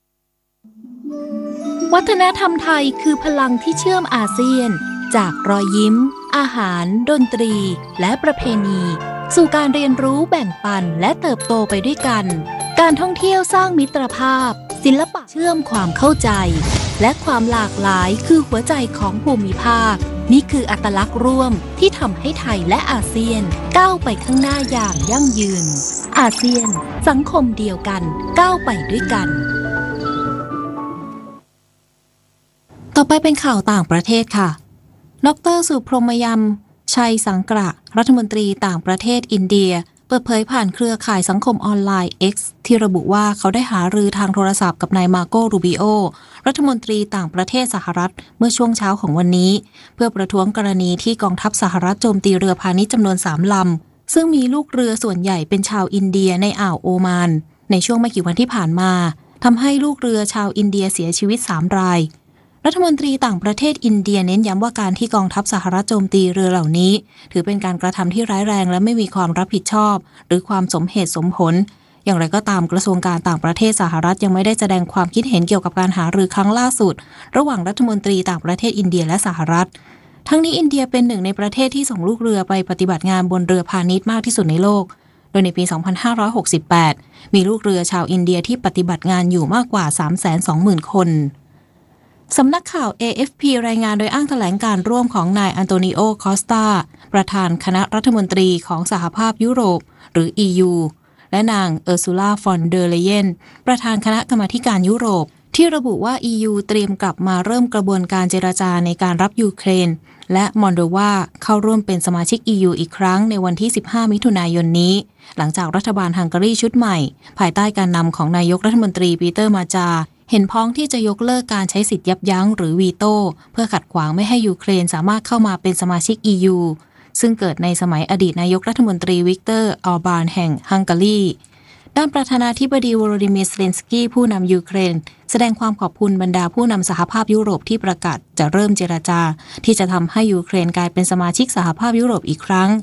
วัฒนธรรมไทยคือพลังที่เชื่อมอาเซียนจากรอยยิ้มอาหารดนตรีและประเพณีสู่การเรียนรู้แบ่งปันและเติบโตไปด้วยกันการท่องเที่ยวสร้างมิตรภาพศิลปะเชื่อมความเข้าใจและความหลากหลายคือหัวใจของภูมิภาคนี่คืออัตลักษณ์ร่วมที่ทำให้ไทยและอาเซียนก้าวไปข้างหน้าอย่างยั่งยืนอาเซียนสังคมเดียวกันก้าวไปด้วยกันต่อไปเป็นข่าวต่างประเทศค่ะดร.สุพรหมยมชัยสังกระรัฐมนตรีต่างประเทศอินเดียเปิดเผยผ่านเครือข่ายสังคมออนไลน์ X ที่ระบุว่าเขาได้หารือทางโทรศัพท์กับนายมาโกรูบิโอรัฐมนตรีต่างประเทศสหรัฐเมื่อช่วงเช้าของวันนี้เพื่อประท้วงกรณีที่กองทัพสหรัฐโจมตีเรือพาณิชย์จำนวนสามลำซึ่งมีลูกเรือส่วนใหญ่เป็นชาวอินเดียในอ่าวโอมานในช่วงไม่กี่วันที่ผ่านมาทำให้ลูกเรือชาวอินเดียเสียชีวิตสามรายรัฐมนตรีต่างประเทศอินเดียเน้นย้ำว่าการที่กองทัพสหรัฐโจมตีเรือเหล่านี้ถือเป็นการกระทำที่ร้ายแรงและไม่มีความรับผิดชอบหรือความสมเหตุสมผลอย่างไรก็ตามกระทรวงการต่างประเทศสหรัฐยังไม่ได้แสดงความคิดเห็นเกี่ยวกับการหารือครั้งล่าสุดระหว่างรัฐมนตรีต่างประเทศอินเดียและสหรัฐทั้งนี้อินเดียเป็นหนึ่งในประเทศที่ส่งลูกเรือไปปฏิบัติงานบนเรือพาณิชย์มากที่สุดในโลกโดยในปี สองพันห้าร้อยหกสิบแปด มีลูกเรือชาวอินเดียที่ปฏิบัติงานอยู่มากกว่า สามแสนสองหมื่น คนสำนักข่าว เอ เอฟ พี รายงานโดยอ้างแถลงการร่วมของนายอันโตนิโอ คอสตาประธานคณะรัฐมนตรีของสหภาพยุโรปหรือ อี ยู และนางเออร์ซูลา ฟอนเดอร์เลเยนประธานคณะกรรมาธิการยุโรปที่ระบุว่า อี ยู เตรียมกลับมาเริ่มกระบวนการเจรจาในการรับยูเครนและมอลโดวาเข้าร่วมเป็นสมาชิก อี ยู อีกครั้งในวันที่สิบห้ามิถุนายนนี้หลังจากรัฐบาลฮังการีชุดใหม่ภายใต้การนำของนายกรัฐมนตรีปีเตอร์มาจาเห็นพ้องที่จะยกเลิกการใช้สิทธิ์ยับยั้งหรือวีโต้เพื่อขัดขวางไม่ให้ยูเครนสามารถเข้ามาเป็นสมาชิก อี ยู ซึ่งเกิดในสมัยอดีตนายกรัฐมนตรีวิกเตอร์ออร์บานแห่งฮังการีด้านประธานาธิบดีโวโลดิเมียร์ เซเลนสกี้ผู้นำยูเครนแสดงความขอบคุณบรรดาผู้นำสหภาพยุโรปที่ประกาศจะเริ่มเจรจาที่จะทำให้ยูเครนกลายเป็นสมาชิกสหภาพยุโรปอีกครั้งพ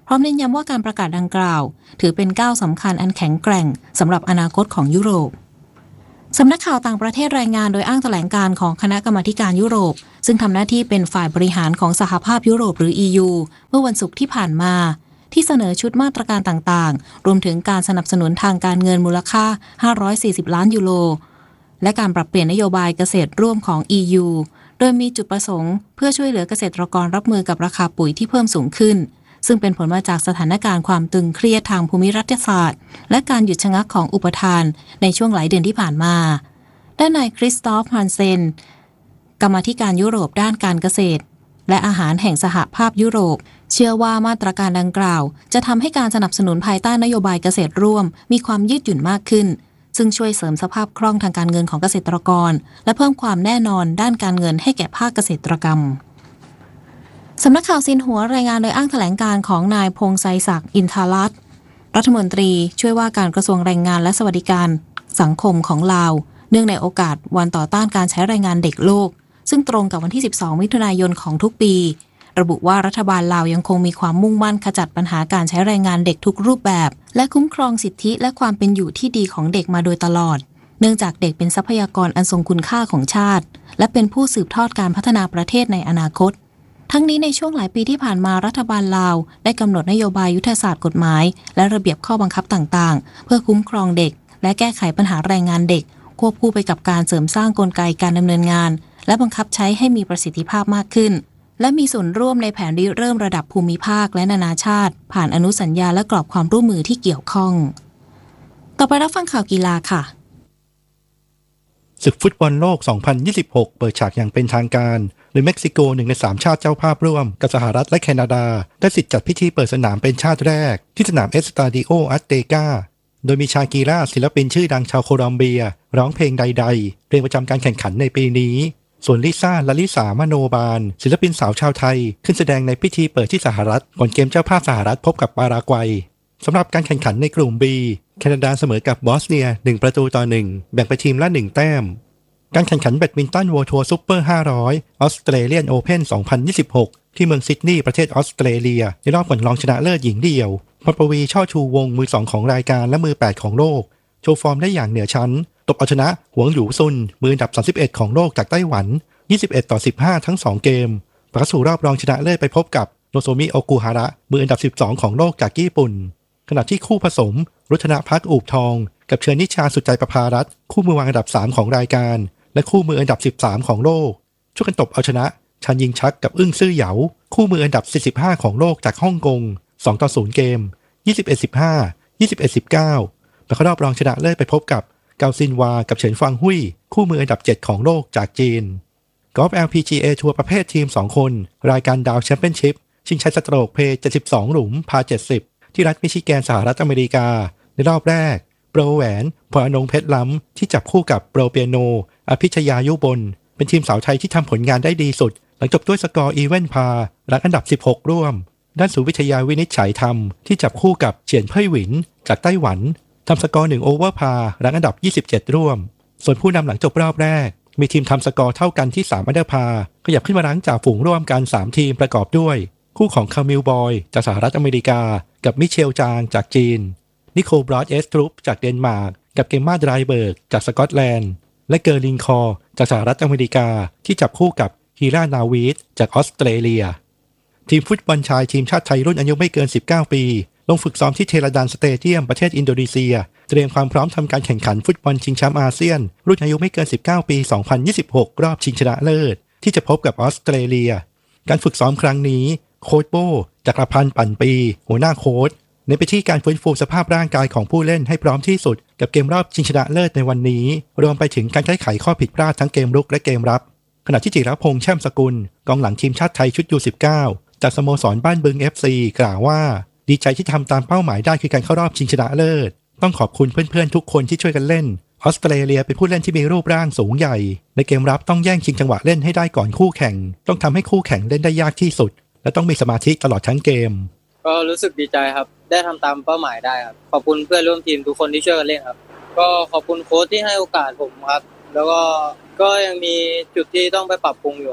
พร้อมเน้นย้ำว่าการประกาศดังกล่าวถือเป็นก้าวสำคัญอันแข็งแกร่งสำหรับอนาคตของยุโรปสำนักข่าวต่างประเทศรายงานโดยอ้างแถลงการของคณะกรรมาการยุโรปซึ่งทำหน้าที่เป็นฝ่ายบริหารของสหภาพยุโรปหรือ อี ยู เมื่อวันศุกร์ที่ผ่านมาที่เสนอชุดมาตรการต่างๆรวมถึงการสนับสนุนทางการเงินมูลค่าห้าร้อยสี่สิบล้านยูโรและการปรับเปลี่ยนนโยบายเกษตรร่วมของ อี ยู โดยมีจุดประสงค์เพื่อช่วยเหลือเกษตรกรรับมือกับราคาปุ๋ยที่เพิ่มสูงขึ้นซึ่งเป็นผลมาจากสถานการณ์ความตึงเครียดทางภูมิรัฐศาสตร์และการหยุดชะงักของอุปทานในช่วงหลายเดือนที่ผ่านมาด้านนายคริสตอฟ ฮันเซนกรรมาธิการยุโรปด้านการเกษตรและอาหารแห่งสหภาพยุโรปเชื่อว่ามาตรการดังกล่าวจะทำให้การสนับสนุนภายใต้นโยบายเกษตรร่วมมีความยืดหยุ่นมากขึ้นซึ่งช่วยเสริมสภาพคล่องทางการเงินของเกษตรกรและเพิ่มความแน่นอนด้านการเงินให้แก่ภาคเกษตรกรรมสำนักข่าวซินหัวรายงานโดยอ้างแถลงการของนายพงษ์ไซศักดิ์อินทารัตน์รัฐมนตรีช่วยว่าการกระทรวงแรงงานและสวัสดิการสังคมของลาวเนื่องในโอกาสวันต่อต้านการใช้แรงงานเด็กโลกซึ่งตรงกับวันที่สิบสองมิถุนายนของทุกปีระบุว่ารัฐบาลลาวยังคงมีความมุ่งมั่นขจัดปัญหาการใช้แรงงานเด็กทุกรูปแบบและคุ้มครองสิทธิและความเป็นอยู่ที่ดีของเด็กมาโดยตลอดเนื่องจากเด็กเป็นทรัพยากรอันทรงคุณค่าของชาติและเป็นผู้สืบทอดการพัฒนาประเทศในอนาคตทั้งนี้ในช่วงหลายปีที่ผ่านมารัฐบาลลาวได้กำหนดนโยบายยุทธศาสตร์กฎหมายและระเบียบข้อบังคับต่างๆเพื่อคุ้มครองเด็กและแก้ไขปัญหาแรงงานเด็กควบคู่ไปกับการเสริมสร้างกลไกการดำเนินงานและบังคับใช้ให้มีประสิทธิภาพมากขึ้นและมีส่วนร่วมในแผนริเริ่มระดับภูมิภาคและนานาชาติผ่านอนุสัญญาและกรอบความร่วมมือที่เกี่ยวข้องต่อไปรับฟังข่าวกีฬาค่ะศึกฟุตบอลโลก สองพันยี่สิบหก เปิดฉากอย่างเป็นทางการโดยเม็กซิโกหนึ่งในสามชาติเจ้าภาพร่วมกับสหรัฐและแคนาดาได้สิทธิ์จัดพิธีเปิดสนามเป็นชาติแรกที่สนามเอสตาดิโออัตเตกาโดยมีชากีร่าศิลปินชื่อดังชาวโคลอมเบียร้องเพลงใดๆเพลงประจำการแข่งขันในปีนี้ส่วนลิซ่าลาลิสามโนบาลศิลปินสาวชาวไทยขึ้นแสดงในพิธีเปิดที่สหรัฐก่อนเกมเจ้าภาพสหรัฐพบกับปารากวัยสำหรับการแข่งขันในกลุ่ม B แคนาดาเสมอกับบอสเนียหนึ่งประตูต่อหนึ่งแบ่งไปทีมละหนึ่งแต้มการแข่งขันแบดมินตันเวิลด์ทัวร์ซุปเปอร์ห้าร้อยออสเตรเลียนโอเพ่นสองพันยี่สิบหกที่เมืองซิดนีย์ประเทศออสเตรเลียในรอบก่อนรองชนะเลิศหญิงเดี่ยวพรปวีช่อชูวงมือสองของรายการและมือแปดของโลกโชว์ฟอร์มได้อย่างเหนือชั้นตบเอาชนะหวงหยูซุนมืออันดับสามสิบเอ็ดของโลกจากไต้หวันยี่สิบเอ็ดต่อสิบห้าทั้งสองเกมผ่านสู่รอบรองชนะเลิศไปพบกับโนโซมิโอกุฮาระมืออันดับสิบสองของโลกจากญี่ปุ่นขณะที่คู่ผสมรุธนภัทรอูบทองกับเชิญนิชาสุดใจประภารัตน์คู่มือวางอันดับสามของรายการและคู่มืออันดับสิบสามของโลกช่วยกันตบเอาชนะชันยิงชักกับอึ้งซื่อเหยาคู่มืออันดับสี่สิบห้าของโลกจากฮ่องกงสองต่อศูนย์เกมยี่สิบเอ็ด สิบห้า ยี่สิบเอ็ด สิบเก้าแล้วเข้ารอบรองชนะเลิศไปพบกับเกาซินวากับเฉินฟางหุยคู่มืออันดับเจ็ดของโลกจากจีนกอล์ฟ แอล พี จี เอ ทัวร์ประเภททีมสองคนรายการดาวแชมเปี้ยนชิพชิงชัยสโตรกเพลย์เจ็ดสิบสองหลุมพาเจ็ดสิบที่รัฐมิชิแกนสหรัฐอเมริกาในรอบแรกโปรแหวนพรอนงเพชรล้ำที่จับคู่กับโปรเปียโนอภิชยายุบลเป็นทีมสาวไทยที่ทำผลงานได้ดีสุดหลังจบด้วยสกอร์อีเวนพารังอันดับสิบหกร่วมด้านสุวิทยาวินิจฉัยธรรมที่จับคู่กับเฉียนเพ่ยหวินจากไต้หวันทำสกอร์หนึ่งโอเวอร์พารังอันดับยี่สิบเจ็ดร่วมส่วนผู้นำหลังจบรอบแรกมีทีมทำสกอร์เท่ากันที่สามอันเดอร์พาขยับขึ้นมารั้งจ่าฝูงร่วมกันสามทีมประกอบด้วยคู่ของคามิลบอยจากสหรัฐอเมริกากับมิเชลจางจากจีนนิโคลบรอดเอสทรูปจากเดนมาร์กกับเกมมาไดรเบิร์กจากสกอตแลนด์และเกอร์ลิงคอร์จากสหรัฐอเมริกาที่จับคู่กับฮีรานาวีดจากออสเตรเลียทีมฟุตบอลชายทีมชาติไทยรุ่นอายุไม่เกินสิบเก้าปีลงฝึกซ้อมที่เทราดานสเตเดียมประเทศอินโดนีเซียเตรียมความพร้อมทำการแข่งขันฟุตบอลชิงแชมป์อาเซียนรุ่นอายุไม่เกินสิบเก้าปีสองพันยี่สิบหกรอบชิงชนะเลิศที่จะพบกับออสเตรเลียการฝึกซ้อมครั้งนี้โค้ชโบจักรพันธ์ปั่นปีหัวหน้าโค้ชในไปที่การฟื้นฟูสภาพร่างกายของผู้เล่นให้พร้อมที่สุดกับเกมรอบชิงชนะเลิศในวันนี้รวมไปถึงการแก้ไขข้อผิดพลาดทั้งเกมรุกและเกมรับขณะที่จิรพงษ์แช่มสกุลกองหลังทีมชาติไทยชุด ยู สิบเก้า จากสโมสรบ้านบึง เอฟ ซี กล่าวว่าดีใจที่ทำตามเป้าหมายได้คือการเข้ารอบชิงชนะเลิศต้องขอบคุณเพื่อนๆทุกคนที่ช่วยกันเล่นออสเตรเลียเป็นผู้เล่นที่มีรูปร่างสูงใหญ่ในเกมรับต้องแย่งชิงจังหวะเล่นให้ได้ก่อนคู่แข่งต้องทำให้คู่แข่งเล่นได้ยากที่สุดและต้องมีสมาธิตลอดทั้งเกมก็รู้สึกดีใจครับได้ทำตามเป้าหมายได้ครับขอบคุณเพื่อนร่วมทีมทุกคนที่ช่วยกันเล่นครับก็ขอบคุณโค้ชที่ให้โอกาสผมครับแล้วก็ก็ยังมีจุดที่ต้องไปปรับปรุงอยู่ครับ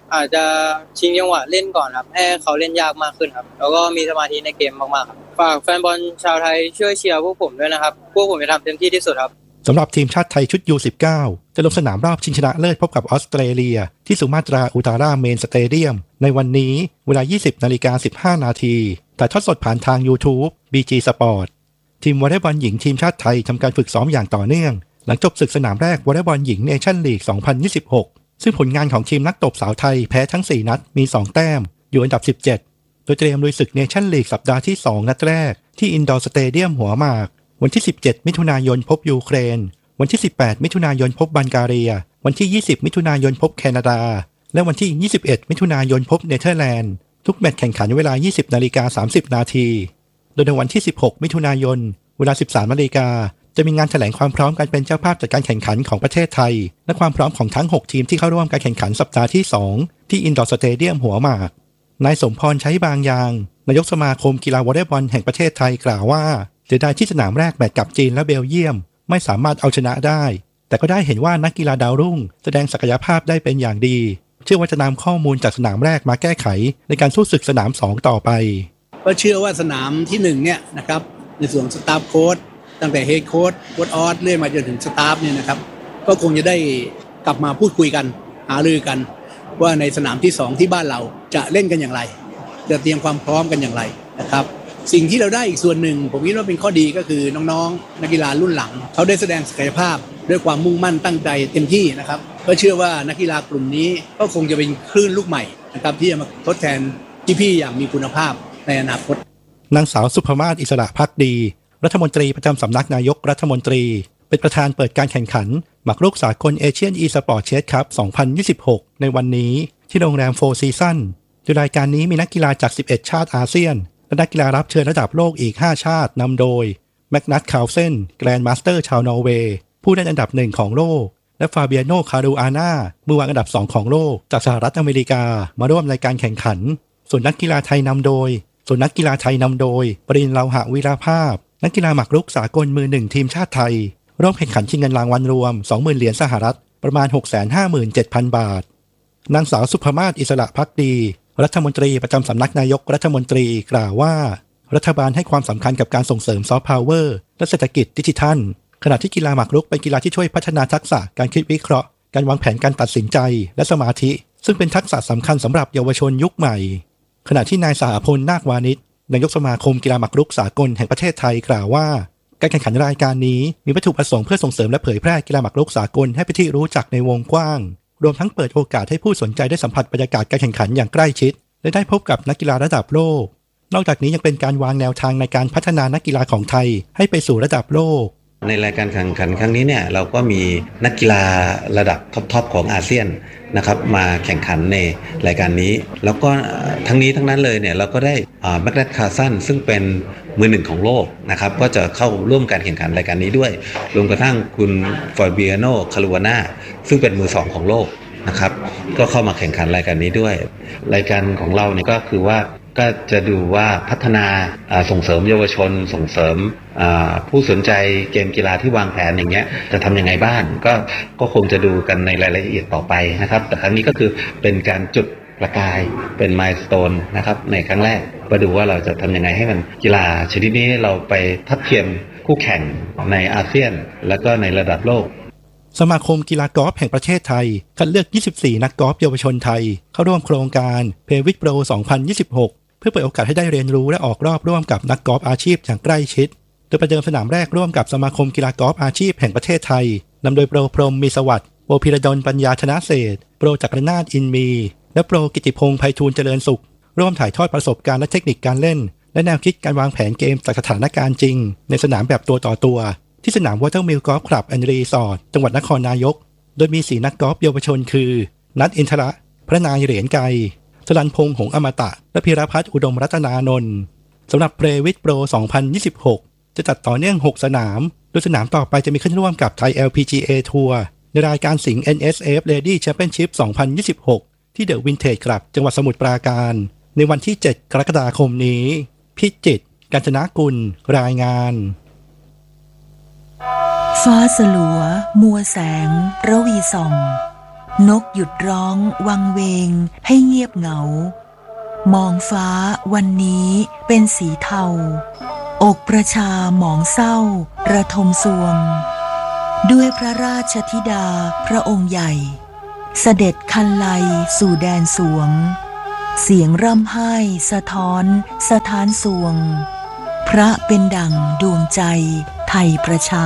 อาจจะชิงจังหวะเล่นก่อนครับให้เขาเล่นยากมากขึ้นครับแล้วก็มีสมาธิในเกมมากๆครับฝากแฟนบอลชาวไทยช่วยเชียร์พวกผมด้วยนะครับพวกผมจะทำเต็มที่ที่สุดครับสำหรับทีมชาติไทยชุด ยู สิบเก้า จะลงสนามรอบชิงชนะเลิศพบกับออสเตรเลียที่สุมาตราอุตาราเมนสเตเดียมในวันนี้เวลา ยี่สิบนาฬิกาสิบห้านาทีถ่ายทอดสดผ่านทาง YouTube บี จี Sport ทีมวอลเลย์บอลหญิงทีมชาติไทยทำการฝึกซ้อมอย่างต่อเนื่องหลังจบศึกสนามแรกวอลเลย์บอลหญิงเนชั่นลีก สองพันยี่สิบหก ซึ่งผลงานของทีมนักตบสาวไทยแพ้ทั้งสี่นัดมีสองแต้มอยู่อันดับสิบเจ็ดโดยเตรียมลุยศึกเนชั่นลีกสัปดาห์ที่สองนัดแรกที่อินดอร์สเตเดียมหัวหมากวันที่สิบเจ็ดมิถุนายนพบยูเครนวันที่สิบแปดมิถุนายนพบบัลแกเรียวันที่ยี่สิบมิถุนายนพบแคนาดาและวันที่ยี่สิบเอ็ดมิถุนายนพบเนเธอร์แลนด์ทุกแมตช์แข่งขันเวลา ยี่สิบนาฬิกาสามสิบนาทีโดยในวันที่สิบหกมิถุนายนเวลา สิบสามนาฬิกาจะมีงานแถลงความพร้อมการเป็นเจ้าภาพจัดการแข่งขันของประเทศไทยและความพร้อมของทั้งหกทีมที่เข้าร่วมการแข่งขันสัปดาห์ที่สองที่อินดอร์สเตเดียมหัวหมากนายสมพรใช้บางยางนายกสมาคมกีฬาวอลเลย์บอลแห่งประเทศไทยกล่าวว่าเสียดายที่สนามแรกแมตช์กับจีนและเบลเยียมไม่สามารถเอาชนะได้แต่ก็ได้เห็นว่านักกีฬาดาวรุ่งแสดงศักยภาพได้เป็นอย่างดีเชื่อว่าจะนำข้อมูลจากสนามแรกมาแก้ไขในการสู้ศึกสนามสองต่อไปก็เชื่อว่าสนามที่หนึ่งเนี่ยนะครับในส่วนสตาฟโค้ชตั้งแต่เฮดโค้ชโค้ชออสเรื่อยมาจนถึงสตาฟเนี่ยนะครับก็คงจะได้กลับมาพูดคุยกันหารือกันว่าในสนามที่สองที่บ้านเราจะเล่นกันอย่างไรจะเตรียมความพร้อมกันอย่างไรนะครับสิ่งที่เราได้อีกส่วนหนึ่งผมคิดว่าเป็นข้อดีก็คือน้องๆนักกีฬารุ่นหลังเขาได้แสดงศักยภาพด้วยความมุ่งมั่นตั้งใจเต็มที่นะครับก็เชื่อว่านักกีฬากลุ่มนี้ก็คงจะเป็นคลื่นลูกใหม่นะครับที่จะมาทดแทนพี่ๆอย่างมีคุณภาพในอนาคตนางสาวสุภมาศอิสระภักดีรัฐมนตรีประจำสำนักนายกรัฐมนตรีเป็นประธานเปิดการแข่งขันหมากรุกสากลเอเชียนอีสปอร์ตเชสคัพสองพันยี่สิบหกในวันนี้ที่โรงแรมโฟร์ซีซั่นโดยรายการนี้มีนักกีฬาจากสิบเอ็ดชาติอาเซียนและนักกีฬารับเชิญระดับโลกอีกห้าชาตินำโดยแมกนัสคาร์ลเซนแกรนด์มาสเตอร์ชาวนอร์เวย์ผู้ได้อันดับหนึ่งของโลกและฟาเบียโนคารูอาน่ามือวางอันดับสองของโลกจากสหรัฐอเมริกามาร่วมรายการแข่งขันส่วนนักกีฬาไทยนำโดยส่วนนักกีฬาไทยนำโดยปริญญาเลาหะวีรภาพนักกีฬาหมากรุกสากลมือหนึ่งทีมชาติไทยร่วมแข่งขันชิงเงินรางวัลรวม สองหมื่น เหรียญสหรัฐประมาณ หกแสนห้าหมื่นเจ็ดพัน บาทนางสาวสุภมาศอิสระภักดีรัฐมนตรีประจำสำนักนายกรัฐมนตรีกล่าวว่ารัฐบาลให้ความสำคัญกับการส่งเสริมซอฟต์พาวเวอร์และเศรษฐกิจดิจิทัลขณะที่กีฬาหมากรุกเป็นกีฬาที่ช่วยพัฒนาทักษะการคิดวิเคราะห์การวางแผนการตัดสินใจและสมาธิซึ่งเป็นทักษะสำคัญสำหรับเยาวชนยุคใหม่ขณะที่นายสหพลนาควานิชนายกสมาคมกีฬาหมากรุกสากลแห่งประเทศไทยกล่าวว่าการแข่งขันรายการนี้มีวัตถุประสงค์เพื่อส่งเสริมและเผยแพร่กีฬาหมากรุกสากลให้เป็นที่รู้จักในวงกว้างรวมทั้งเปิดโอกาสให้ผู้สนใจได้สัมผัสบรรยากาศการแข่งขันอย่างใกล้ชิดและได้พบกับนักกีฬาระดับโลกนอกจากนี้ยังเป็นการวางแนวทางในการพัฒนานักกีฬาของไทยให้ไปสู่ระดับโลกในรายการแข่งขันครั้งนี้เนี่ยเราก็มีนักกีฬาระดับท็อปๆของอาเซียนนะครับมาแข่งขันในรายการนี้แล้วก็ทั้งนี้ทั้งนั้นเลยเนี่ยเราก็ได้แมกนัสคาร์ลเซนซึ่งเป็นมือหนึ่งของโลกนะครับก็จะเข้าร่วมการแข่งขันรายการนี้ด้วยรวมกระทั่งคุณฟาเบียโนคารูอาน่าซึ่งเป็นมือสองของโลกนะครับก็เข้ามาแข่งขันรายการนี้ด้วยรายการของเราเนี่ยก็คือว่าก็จะดูว่าพัฒนาส่งเสริมเยาวชนส่งเสริมผู้สนใจเกมกีฬาที่วางแผนอย่างเงี้ยจะทำยังไงบ้างก็ก็คงจะดูกันในรายละเอียดต่อไปนะครับแต่ครั้งนี้ก็คือเป็นการจุดประกายเป็นมายสโตนนะครับในครั้งแรกมาดูว่าเราจะทำยังไงให้มันกีฬาชนิดนี้เราไปทัดเทียมคู่แข่งในอาเซียนแล้วก็ในระดับโลกสมาคมกีฬากอล์ฟแห่งประเทศไทยคัดเลือกยี่สิบสี่นักกอล์ฟเยาวชนไทยเข้าร่วมโครงการเพวิทโปรสองพันยี่สิบหกเพื่อเปิดโอกาสให้ได้เรียนรู้และออกรอบร่วมกับนักกอล์ฟอาชีพอย่างใกล้ชิดโดยประเดิมสนามแรกร่วมกับสมาคมกีฬากอล์ฟอาชีพแห่งประเทศไทยนำโดยโปรพรหมมีสวัสดิ์โปรพิรดลปัญญาชนะเศรษฐ์โปรจักรนาถอินมีและโปรกิติพงษ์ไพฑูรย์เจริญสุขร่วมถ่ายทอดประสบการณ์และเทคนิคการเล่นและแนวคิดการวางแผนเกมจากสถานการณ์จริงในสนามแบบตัวต่อตัวที่สนามวอเตอร์มิลกอล์ฟคลับแอนด์รีสอร์ทจังหวัดนครนายกโดยมีสี่นักกอล์ฟเยาวชนคือนัทอินทระพระนายเหรียญไกรสรัญพงษ์หงส์อมตะและพิรพัฒน์อุดมรัตนานนท์สำหรับเพวิทโปรสองพันยี่สิบหกจะจัดต่อเนื่องหกสนามโดยสนามต่อไปจะมีขึ้นร่วมกับไทย แอล พี จี เอ ทัวร์ในรายการสิงห์ เอ็น เอส เอฟ Lady Championship สองพันยี่สิบหกที่เดอะวินเทจคลับจังหวัดสมุทรปราการในวันที่เจ็ดกรกฎาคมนี้พิจิตรกาญจนกุลรายงานฟ้าสลัวมัวแสงระวีส่องนกหยุดร้องวังเวงให้เงียบเหงามองฟ้าวันนี้เป็นสีเทาอกประชาหมองเศร้าระทมสวงด้วยพระราชธิดาพระองค์ใหญ่เสด็จคันไลสู่แดนสวงเสียงร่ำไห้สะท้อนสถานสวงพระเป็นดั่งดวงใจไทยประชา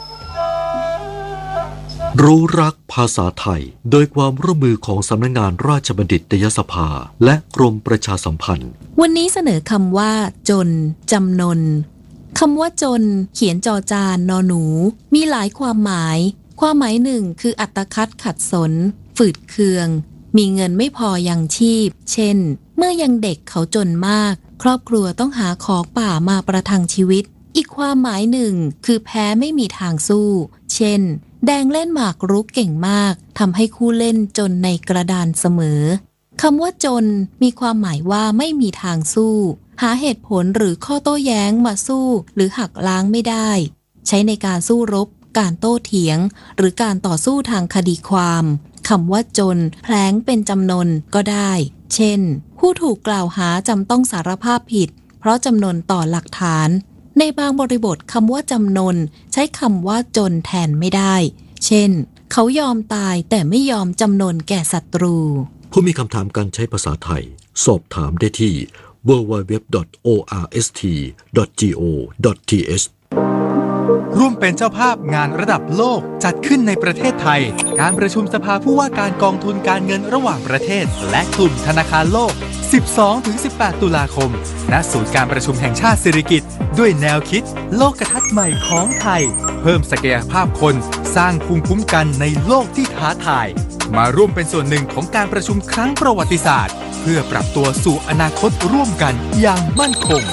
รู้รักภาษาไทยโดยความร่วมมือของสำนักงานราชบัณฑิตยสภาและกรมประชาสัมพันธ์วันนี้เสนอคำว่าจนจำนนคำว่าจนเขียนจอจานนอหนูมีหลายความหมายความหมายหนึ่งคืออัตคัดขัดสนฝืดเคืองมีเงินไม่พอยังชีพเช่นเมื่อยังเด็กเขาจนมากครอบครัวต้องหาของป่ามาประทังชีวิตอีกความหมายหนึ่งคือแพ้ไม่มีทางสู้เช่นแดงเล่นหมากรุกเก่งมากทำให้คู่เล่นจนในกระดานเสมอคำว่าจนมีความหมายว่าไม่มีทางสู้หาเหตุผลหรือข้อโต้แย้งมาสู้หรือหักล้างไม่ได้ใช้ในการสู้รบการโต้เถียงหรือการต่อสู้ทางคดีความคำว่าจนแผลงเป็นจำนนก็ได้เช่นผู้ถูกกล่าวหาจำต้องสารภาพผิดเพราะจำนนต่อหลักฐานในบางบริบทคำว่าจำนนใช้คำว่าจนแทนไม่ได้เช่นเขายอมตายแต่ไม่ยอมจำนนแก่ศัตรูผู้มีคำถามการใช้ภาษาไทยสอบถามได้ที่ ดับเบิลยู ดับเบิลยู ดับเบิลยู ดอท โอ อาร์ เอส ที ดอท จี โอ ดอท ที เอชร่วมเป็นเจ้าภาพงานระดับโลกจัดขึ้นในประเทศไทยการประชุมสภาผู้ว่าการกองทุนการเงินระหว่างประเทศและกลุ่มธนาคารโลก สิบสองถึงสิบแปด ตุลาคมณศูนย์การประชุมแห่งชาติสิริกิติ์ด้วยแนวคิดโลกทัศน์ใหม่ของไทยเพิ่มศักยภาพคนสร้างภูมิคุ้มกันในโลกที่ท้าทายมาร่วมเป็นส่วนหนึ่งของการประชุมครั้งประวัติศาสตร์เพื่อปรับตัวสู่อนาคตร่วมกันอย่างมั่นคง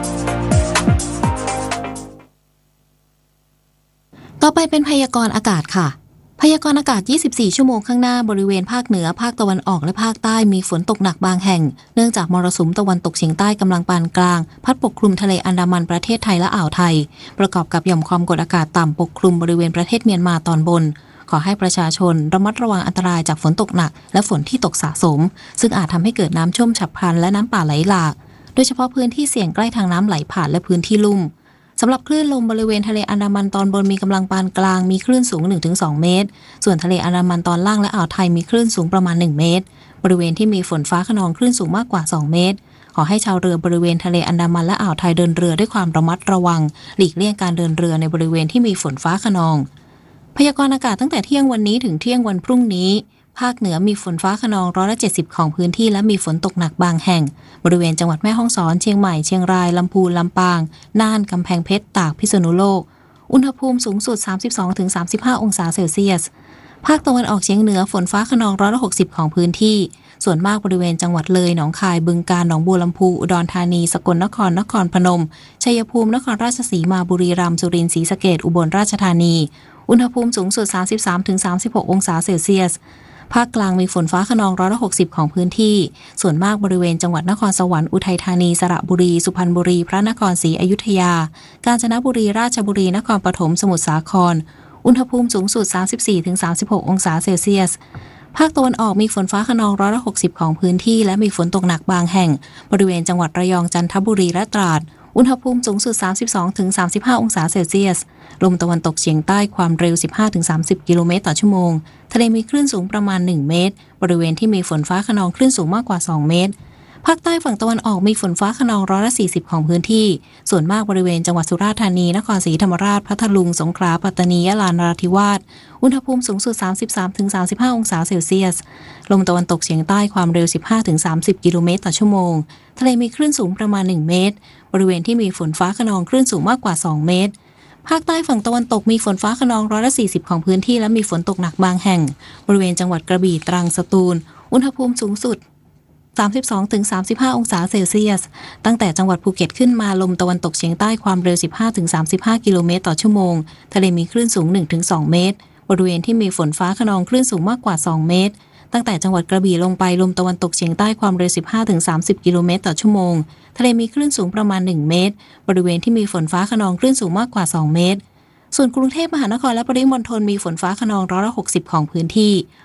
ต่อไปเป็นพยากรณ์อากาศค่ะพยากรณ์อากาศยี่สิบสี่ชั่วโมงข้างหน้าบริเวณภาคเหนือภาคตะวันออกและภาคใต้มีฝนตกหนักบางแห่งเนื่องจากมรสุมตะวันตกเฉียงใต้กำลังปานกลางพัดปกคลุมทะเลอันดามันประเทศไทยและอ่าวไทยประกอบกับหย่อมความกดอากาศต่ำปกคลุมบริเวณประเทศเมียนมาตอนบนขอให้ประชาชนระมัดระวังอันตรายจากฝนตกหนักและฝนที่ตกสะสมซึ่งอาจทำให้เกิดน้ำท่วมฉับพลันและน้ำป่าไหลหลากโดยเฉพาะพื้นที่เสี่ยงใกล้ทางน้ำไหลผ่านและพื้นที่ลุ่มสำหรับคลื่นลมบริเวณทะเลอันดามันตอนบนมีกำลังปานกลางมีคลื่นสูง หนึ่งถึงสอง เมตรส่วนทะเลอันดามันตอนล่างและอ่าวไทยมีคลื่นสูงประมาณหนึ่งเมตรบริเวณที่มีฝนฟ้าคะนองคลื่นสูงมากกว่าสองเมตรขอให้ชาวเรือบริเวณทะเลอันดามันและอ่าวไทยเดินเรือด้วยความระมัดระวังหลีกเลี่ยงการเดินเรือในบริเวณที่มีฝนฟ้าคะนองพยากรณ์อากาศตั้งแต่เที่ยงวันนี้ถึงเที่ยงวันพรุ่งนี้ภาคเหนือมีฝนฟ้าคะนองร้อยละเจ็ดสิบของพื้นที่และมีฝนตกหนักบางแห่งบริเวณจังหวัดแม่ฮ่องสอนเชียงใหม่เชียงรายลำพูนลำปางน่านกำแพงเพชรตากพิษณุโลกอุณหภูมิสูงสุด สามสิบสองถึงสามสิบห้า องศาเซลเซียสภาคตะวันออกเฉียงเหนือฝนฟ้าคะนองร้อยละหกสิบของพื้นที่ส่วนมากบริเวณจังหวัดเลยหนองคายบึงกาฬหนองบัวลำพูอุดรธานีสกลนครนครพนมชัยภูมินครราชสีมาบุรีรัมย์สุรินทร์ศรีสะเกษอุบลราชธานีอุณหภูมิสูงสุด สามสิบสามถึงสามสิบหก องศาเซลเซียสภาคกลางมีฝนฟ้าคะนองร้อยละหกสิบของพื้นที่ส่วนมากบริเวณจังหวัดนครสวรรค์อุทัยธานีสระบุรีสุพรรณบุรีพระนครศรีอยุธยากาญจนบุรีราชบุรีนครปฐมสมุทรสาครอุณหภูมิสูงสุด สามสิบสี่ถึงสามสิบหก องศาเซลเซียสภาคตะวันออกมีฝนฟ้าคะนองร้อยละหกสิบของพื้นที่และมีฝนตกหนักบางแห่งบริเวณจังหวัดระยองจันทบุรีและตราดอุณหภูมิสูงสุด สามสิบสองถึงสามสิบห้า องศาเซลเซียสลมตะวันตกเฉียงใต้ความเร็ว สิบห้าถึงสามสิบ กิโลเมตรต่อชั่วโมงทะเลมีคลื่นสูงประมาณหนึ่งเมตรบริเวณที่มีฝนฟ้าคะนองคลื่นสูงมากกว่าสองเมตรภาคใต้ฝั่งตะวันออกมีฝนฟ้าคะนองร้อยละสี่สิบของพื้นที่ส่วนมากบริเวณจังหวัดสุราษฎร์ธานีนครศรีธรรมราชพัทลุงสงขลาปัตตานียะลานราธิวาสอุณหภูมิสูงสุด สามสิบสามถึงสามสิบห้า องศาเซลเซียสลมตะวันตกเฉียงใต้ความเร็ว สิบห้าถึงสามสิบ กิโลเมตรต่อชั่วโมงทะเลมีคลื่นสูงประมาณหนึ่งเมตรบริเวณที่มีฝนฟ้าคะนองคลื่นสูงมากกว่าสองเมตรภาคใต้ฝั่งตะวันตกมีฝนฟ้าคะนองร้อยละสี่สิบของพื้นที่และมีฝนตกหนักบางแห่งบริเวณจังหวัดกระบี่ตรังสตูลอุณหภูมิสูงสุด สามสิบสองถึงสามสิบห้า องศาเซลเซียสตั้งแต่จังหวัดภูเก็ตขึ้นมาลมตะวันตกเฉียงใต้ความเร็ว สิบห้าถึงสามสิบห้า กิโลเมตรต่อชั่วโมงทะเลมีคลื่นสูง หนึ่งถึงสอง เมตรบริเวณที่มีฝนฟ้าคะนองคลื่นสูงมากกว่าสองเมตรตั้งแต่จังหวัดกระบี่ลงไปลมตะวันตกเฉียงใต้ความเร็ว สิบห้าถึงสามสิบ กิโลเมตรต่อชั่วโมงทะเลมีคลื่นสูงประมาณหนึ่งเมตรบริเวณที่มีฝนฟ้าคะนองคลื่นสูงมากกว่าสองเมตรส่วนกรุงเทพมหานครและปริมณฑลมีฝนฟ้าคะนองร้อยละหกสิบของพื้นที่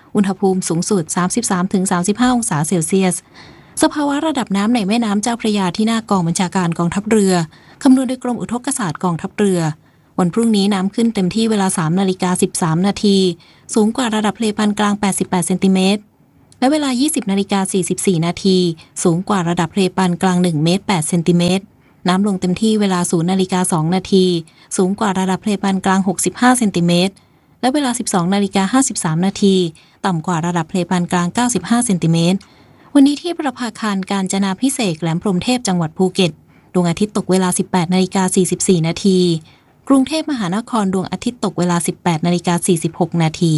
อุณหภูมิสูงสุด สามสิบสามถึงสามสิบห้า องศาเซลเซียสสภาวะระดับน้ำในแม่น้ำเจ้าพระยาที่หน้ากองบัญชาการกองทัพเรือคำนวณโดยกรมอุทกศาสตร์กองทัพเรือวันพรุ่งนี้น้ำขึ้นเต็มที่เวลา สามนาฬิกาสิบสามนาทีสูงกว่าระดับทะเลปานกลางแปดสิบแปดเซนติเมตรและเวลา ยี่สิบนาฬิกาสี่สิบสี่นาทีสูงกว่าระดับทะเลปานกลางหนึ่งเมตรแปดเซนติเมตรน้ำลงเต็มที่เวลา ศูนย์นาฬิกาสองนาทีสูงกว่าระดับทะเลปานกลางหกสิบห้าเซนติเมตรและเวลา สิบสองนาฬิกาห้าสิบสามนาทีต่ำกว่าระดับทะเลปานกลางเก้าสิบห้าเซนติเมตรวันนี้ที่ประภาคารกาญจนาภิเษกแหลมพรหมเทพจังหวัดภูเก็ตดวงอาทิตย์ตกเวลา สิบแปดนาฬิกาสี่สิบสี่นาทีกรุงเทพมหานครดวงอาทิตย์ตกเวลา สิบแปดนาฬิกาสี่สิบหกนาที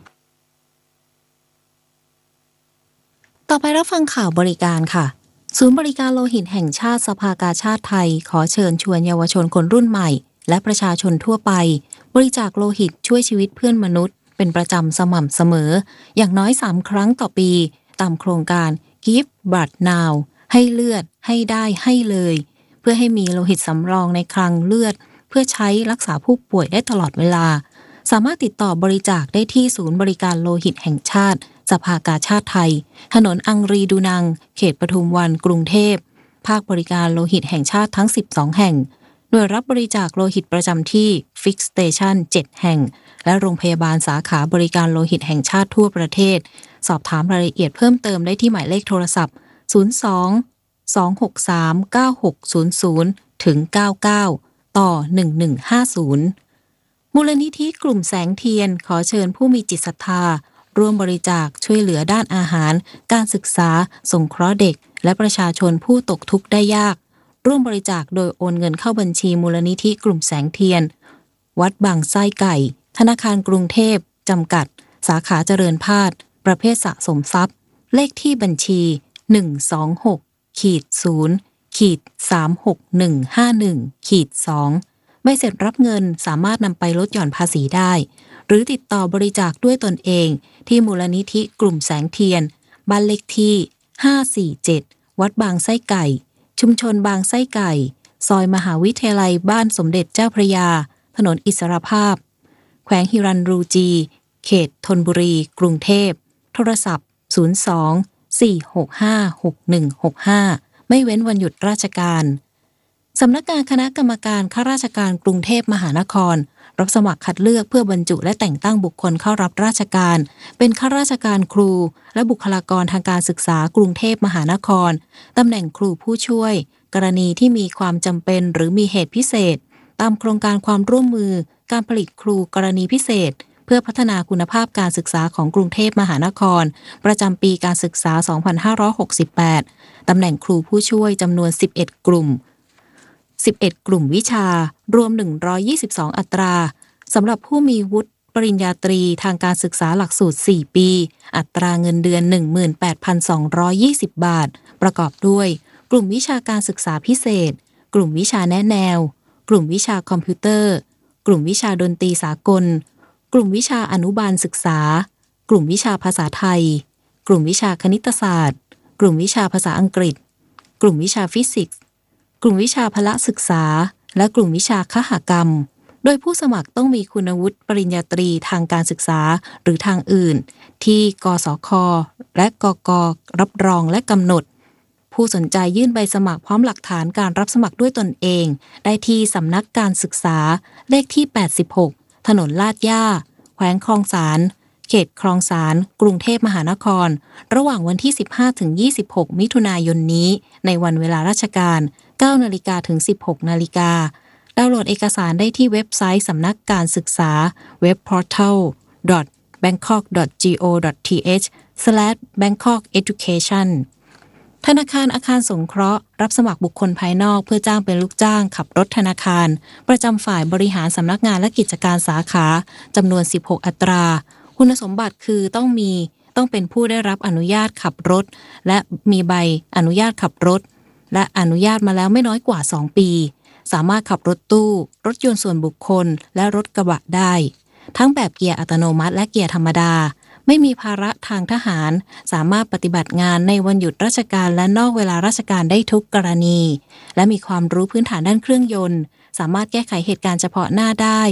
ต่อไปรับฟังข่าวบริการค่ะศูนย์บริการโลหิตแห่งชาติสภากาชาดไทยขอเชิญชวนเยาวชนคนรุ่นใหม่และประชาชนทั่วไปบริจาคโลหิตช่วยชีวิตเพื่อนมนุษย์เป็นประจำสม่ำเสมออย่างน้อยสามครั้งต่อปีตามโครงการ Give Blood Now ให้เลือดให้ได้ให้เลยเพื่อให้มีโลหิตสำรองในคลังเลือดเพื่อใช้รักษาผู้ป่วยได้ตลอดเวลาสามารถติดต่อบริจาคได้ที่ศูนย์บริการโลหิตแห่งชาติสภากาชาดไทยถนนอังรีดูนังเขตปทุมวันกรุงเทพภาคบริการโลหิตแห่งชาติทั้งสิบสองแห่งหน่วยรับบริจาคโลหิตประจำที่ Fix Station เจ็ดแห่งและโรงพยาบาลสาขาบริการโลหิตแห่งชาติทั่วประเทศสอบถามรายละเอียดเพิ่มเติมได้ที่หมายเลขโทรศัพท์ศูนย์ สอง สอง หก สาม เก้า หก ศูนย์ ศูนย์ ถึง เก้าเก้า ต่อ หนึ่งหนึ่งห้าศูนย์มูลนิธิกลุ่มแสงเทียนขอเชิญผู้มีจิตศรัทธาร่วมบริจาคช่วยเหลือด้านอาหารการศึกษาสงเคราะห์เด็กและประชาชนผู้ตกทุกข์ได้ยากร่วมบริจาคโดยโอนเงินเข้าบัญชีมูลนิธิกลุ่มแสงเทียนวัดบางไส้ไก่ธนาคารกรุงเทพจำกัดสาขาเจริญพาดประเภทสะสมทรัพย์เลขที่บัญชี หนึ่ง สอง หก ศูนย์ สาม หก หนึ่ง ห้า หนึ่ง สอง ใบเสร็จรับเงินสามารถนำไปลดหย่อนภาษีได้หรือติดต่อบริจาคด้วยตนเองที่มูลนิธิกลุ่มแสงเทียนบ้านเลขที่ห้าสี่เจ็ดวัดบางไส้ไก่ชุมชนบางไส้ไก่ซอยมหาวิทยาลัยบ้านสมเด็จเจ้าพระยาถนนอิสรภาพแขวงฮิรันรูจีเขตธนบุรีกรุงเทพโทรศัพท์ศูนย์ สอง สี่ หก ห้า หก หนึ่ง หก ห้าไม่เว้นวันหยุดราชการสำนักงานคณะกรรมการข้าราชการกรุงเทพมหานครรับสมัครคัดเลือกเพื่อบรรจุและแต่งตั้งบุคคลเข้ารับราชการเป็นข้าราชการครูและบุคลากรทางการศึกษากรุงเทพมหานครตำแหน่งครูผู้ช่วยกรณีที่มีความจำเป็นหรือมีเหตุพิเศษตามโครงการความร่วมมือการผลิตครูกรณีพิเศษเพื่อพัฒนาคุณภาพการศึกษาของกรุงเทพมหานครประจำปีการศึกษา สองพันห้าร้อยหกสิบแปด ตำแหน่งครูผู้ช่วยจำนวน สิบเอ็ด กลุ่ม สิบเอ็ด กลุ่มวิชารวม หนึ่งร้อยยี่สิบสอง อัตราสำหรับผู้มีวุฒิปริญญาตรีทางการศึกษาหลักสูตร สี่ ปีอัตราเงินเดือน หนึ่งหมื่นแปดพันสองร้อยยี่สิบ บาทประกอบด้วยกลุ่มวิชาการศึกษาพิเศษกลุ่มวิชาแนะแนวกลุ่มวิชาคอมพิวเตอร์กลุ่มวิชาดนตรีสากลกลุ่มวิชาอนุบาลศึกษากลุ่มวิชาภาษาไทยกลุ่มวิชาคณิตศาสตร์กลุ่มวิชาภาษาอังกฤษกลุ่มวิชาฟิสิกส์กลุ่มวิชาพละศึกษาและกลุ่มวิชาคหกรรมโดยผู้สมัครต้องมีคุณวุฒิปริญญาตรีทางการศึกษาหรือทางอื่นที่กสค.และกก.รับรองและกำหนดผู้สนใจยื่นใบสมัครพร้อมหลักฐานการรับสมัครด้วยตนเองได้ที่สำนักการศึกษาเลขที่แปดสิบหกถนนลาดย่าแขวงคลองสารเขตคลองสารกรุงเทพมหานครระหว่างวันที่สิบห้าถึงยี่สิบหกมิถุนายนนี้ในวันเวลาราชการ เก้านาฬิกาถึง สิบหกนาฬิกาดาวน์โหลดเอกสารได้ที่เว็บไซต์สำนักการศึกษา เว็บ portal dot bangkok dot go dot th slash bangkok education ธนาคารอาคารสงเคราะห์รับสมัครบุคคลภายนอกเพื่อจ้างเป็นลูกจ้างขับรถธนาคารประจำฝ่ายบริหารสำนักงานและกิจการสาขาจำนวนสิบหกอัตราคุณสมบัติคือต้องมีต้องเป็นผู้ได้รับอนุญาตขับรถและมีใบอนุญาตขับรถและอนุญาตมาแล้วไม่น้อยกว่าสองปีสามารถขับรถตู้รถยนต์ส่วนบุคคลและรถกระบะได้ทั้งแบบเกียร์อัตโนมัติและเกียร์ธรรมดาไม่มีภาระทางทหารสามารถปฏิบัติงานในวันหยุดราชการและนอกเวลาราชการได้ทุกกรณีและมีความรู้พื้นฐานด้านเครื่องยนต์สามารถแก้ไขเหตุการณ์เฉพาะหน้าได้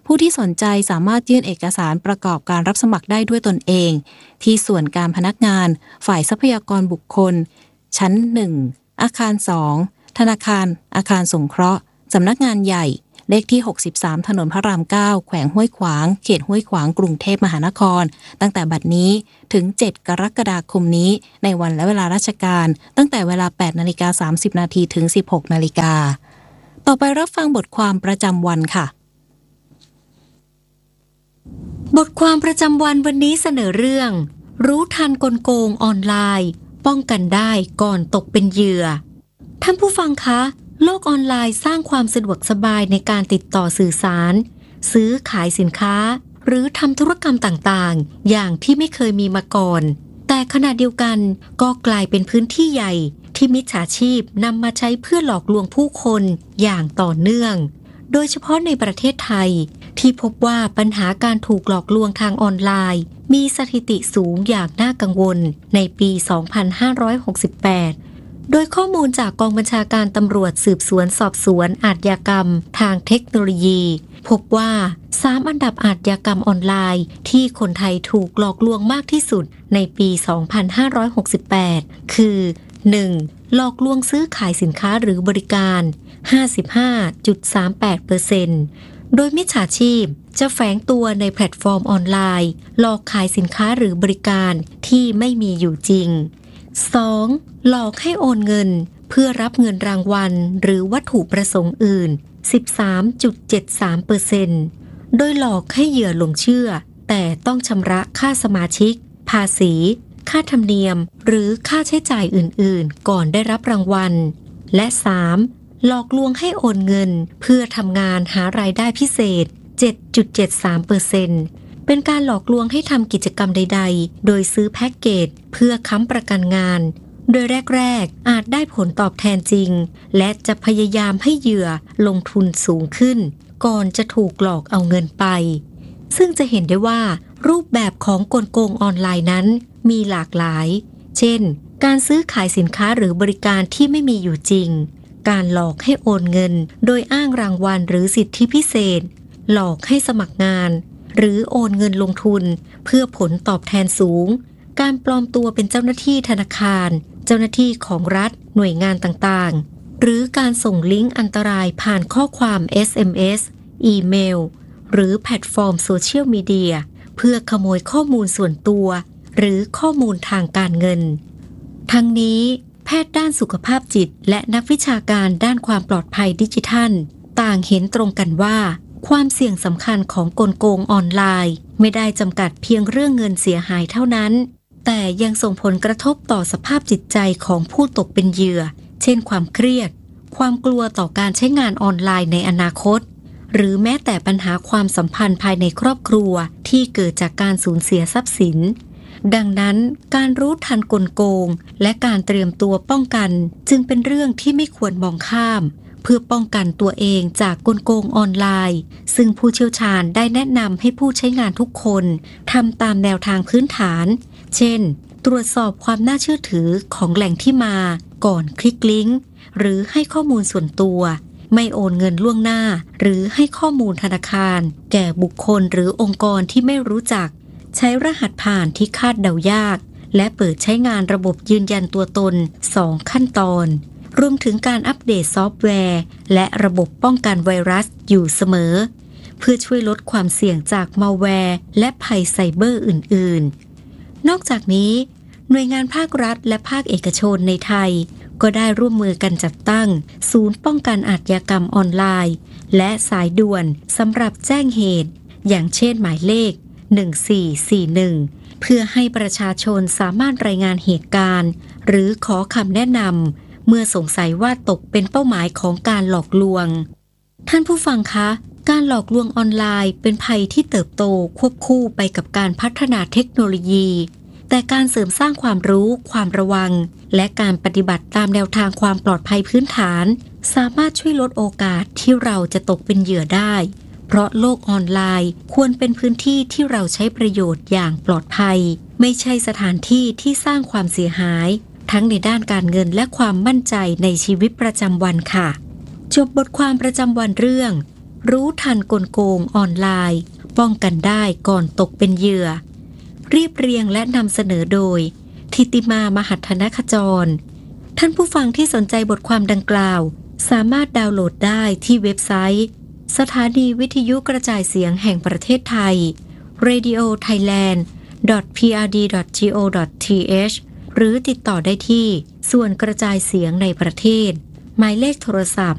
ผู้ที่สนใจสามารถยื่นเอกสารประกอบการรับสมัครได้ด้วยตนเองที่ส่วนการพนักงานฝ่ายทรัพยากรบุคคลชั้นหนึ่งอาคารสองธนาคารอาคารสงเคราะห์สำนักงานใหญ่เลขที่หกสิบสามถนนพระรามเก้าแขวงห้วยขวางเขตห้วยขวางกรุงเทพมหานครตั้งแต่บัดนี้ถึงเจ็ดกรกฎาคมนี้ในวันและเวลาราชการตั้งแต่เวลา แปดนาฬิกาสามสิบนาทีถึง สิบหกนาฬิกาต่อไปรับฟังบทความประจำวันค่ะบทความประจำวันวันนี้เสนอเรื่องรู้ทันกลโกงออนไลน์ป้องกันได้ก่อนตกเป็นเหยื่อท่านผู้ฟังคะโลกออนไลน์สร้างความสะดวกสบายในการติดต่อสื่อสารซื้อขายสินค้าหรือทำธุรกรรมต่างๆอย่างที่ไม่เคยมีมาก่อนแต่ขณะเดียวกันก็กลายเป็นพื้นที่ใหญ่ที่มิจฉาชีพนำมาใช้เพื่อหลอกลวงผู้คนอย่างต่อเนื่องโดยเฉพาะในประเทศไทยที่พบว่าปัญหาการถูกหลอกลวงทางออนไลน์มีสถิติสูงอย่างน่ากังวลในปี สองพันห้าร้อยหกสิบแปด โดยข้อมูลจากกองบัญชาการตำรวจสืบสวนสอบสวนอาชญากรรมทางเทคโนโลยีพบว่าสามอันดับอาชญากรรมออนไลน์ที่คนไทยถูกหลอกลวงมากที่สุดในปี สองพันห้าร้อยหกสิบแปด คือ หนึ่ง หลอกลวงซื้อขายสินค้าหรือบริการ ห้าสิบห้าจุดสามแปดเปอร์เซ็นต์ โดยมิจฉาชีพจะแฝงตัวในแพลตฟอร์มออนไลน์หลอกขายสินค้าหรือบริการที่ไม่มีอยู่จริง สอง หลอกให้โอนเงินเพื่อรับเงินรางวัลหรือวัตถุประสงค์อื่น สิบสามจุดเจ็ดสามเปอร์เซ็นต์ โดยหลอกให้เหยื่อหลงเชื่อแต่ต้องชำระค่าสมาชิกภาษีค่าธรรมเนียมหรือค่าใช้จ่ายอื่นๆก่อนได้รับรางวัลและ สาม หลอกลวงให้โอนเงินเพื่อทำงานหารายได้พิเศษ เจ็ดจุดเจ็ดสามเปอร์เซ็นต์ เป็นการหลอกลวงให้ทำกิจกรรมใดๆโดยซื้อแพ็กเกจเพื่อค้ำประกันงานโดยแรกๆอาจได้ผลตอบแทนจริงและจะพยายามให้เหยื่อลงทุนสูงขึ้นก่อนจะถูกหลอกเอาเงินไปซึ่งจะเห็นได้ว่ารูปแบบของกลโกงออนไลน์นั้นมีหลากหลายเช่นการซื้อขายสินค้าหรือบริการที่ไม่มีอยู่จริงการหลอกให้โอนเงินโดยอ้างรางวัลหรือสิทธิพิเศษหลอกให้สมัครงานหรือโอนเงินลงทุนเพื่อผลตอบแทนสูงการปลอมตัวเป็นเจ้าหน้าที่ธนาคารเจ้าหน้าที่ของรัฐหน่วยงานต่างๆหรือการส่งลิงก์อันตรายผ่านข้อความ เอส เอ็ม เอส อีเมลหรือแพลตฟอร์มโซเชียลมีเดียเพื่อขโมยข้อมูลส่วนตัวหรือข้อมูลทางการเงินทั้งนี้แพทย์ด้านสุขภาพจิตและนักวิชาการด้านความปลอดภัยดิจิทัลต่างเห็นตรงกันว่าความเสี่ยงสำคัญของกลโกงออนไลน์ไม่ได้จำกัดเพียงเรื่องเงินเสียหายเท่านั้นแต่ยังส่งผลกระทบต่อสภาพจิตใจของผู้ตกเป็นเหยื่อเช่นความเครียดความกลัวต่อการใช้งานออนไลน์ในอนาคตหรือแม้แต่ปัญหาความสัมพันธ์ภายในครอบครัวที่เกิดจากการสูญเสียทรัพย์สินดังนั้นการรู้ทันกลโกงและการเตรียมตัวป้องกันจึงเป็นเรื่องที่ไม่ควรมองข้ามเพื่อป้องกันตัวเองจากกลโกงออนไลน์ซึ่งผู้เชี่ยวชาญได้แนะนำให้ผู้ใช้งานทุกคนทำตามแนวทางพื้นฐานเช่นตรวจสอบความน่าเชื่อถือของแหล่งที่มาก่อนคลิกลิงก์หรือให้ข้อมูลส่วนตัวไม่โอนเงินล่วงหน้าหรือให้ข้อมูลธนาคารแก่บุคคลหรือองค์กรที่ไม่รู้จักใช้รหัสผ่านที่คาดเดายากและเปิดใช้งานระบบยืนยันตัวตนสองขั้นตอนรวมถึงการอัปเดตซอฟต์แวร์และระบบป้องกันไวรัสอยู่เสมอเพื่อช่วยลดความเสี่ยงจากมัลแวร์และภัยไซเบอร์อื่นๆนอกจากนี้หน่วยงานภาครัฐและภาคเอกชนในไทยก็ได้ร่วมมือกันจัดตั้งศูนย์ป้องกันอาชญากรรมออนไลน์และสายด่วนสำหรับแจ้งเหตุอย่างเช่นหมายเลขหนึ่งสี่สี่หนึ่งเพื่อให้ประชาชนสามารถรายงานเหตุการณ์หรือขอคำแนะนำเมื่อสงสัยว่าตกเป็นเป้าหมายของการหลอกลวงท่านผู้ฟังคะการหลอกลวงออนไลน์เป็นภัยที่เติบโตควบคู่ไปกับการพัฒนาเทคโนโลยีแต่การเสริมสร้างความรู้ความระวังและการปฏิบัติตามแนวทางความปลอดภัยพื้นฐานสามารถช่วยลดโอกาสที่เราจะตกเป็นเหยื่อได้เพราะโลกออนไลน์ควรเป็นพื้นที่ที่เราใช้ประโยชน์อย่างปลอดภัยไม่ใช่สถานที่ที่สร้างความเสียหายทั้งในด้านการเงินและความมั่นใจในชีวิตประจำวันค่ะจบบทความประจำวันเรื่องรู้ทันกลโกงออนไลน์ป้องกันได้ก่อนตกเป็นเหยื่อเรียบเรียงและนำเสนอโดยทิติมามหัฒนขจรท่านผู้ฟังที่สนใจบทความดังกล่าวสามารถดาวน์โหลดได้ที่เว็บไซต์สถานีวิทยุกระจายเสียงแห่งประเทศไทย เรดิโอไทยแลนด์ ดอท พี อาร์ ดี ดอท จี โอ ดอท ที เอช หรือติดต่อได้ที่ส่วนกระจายเสียงในประเทศหมายเลขโทรศัพท์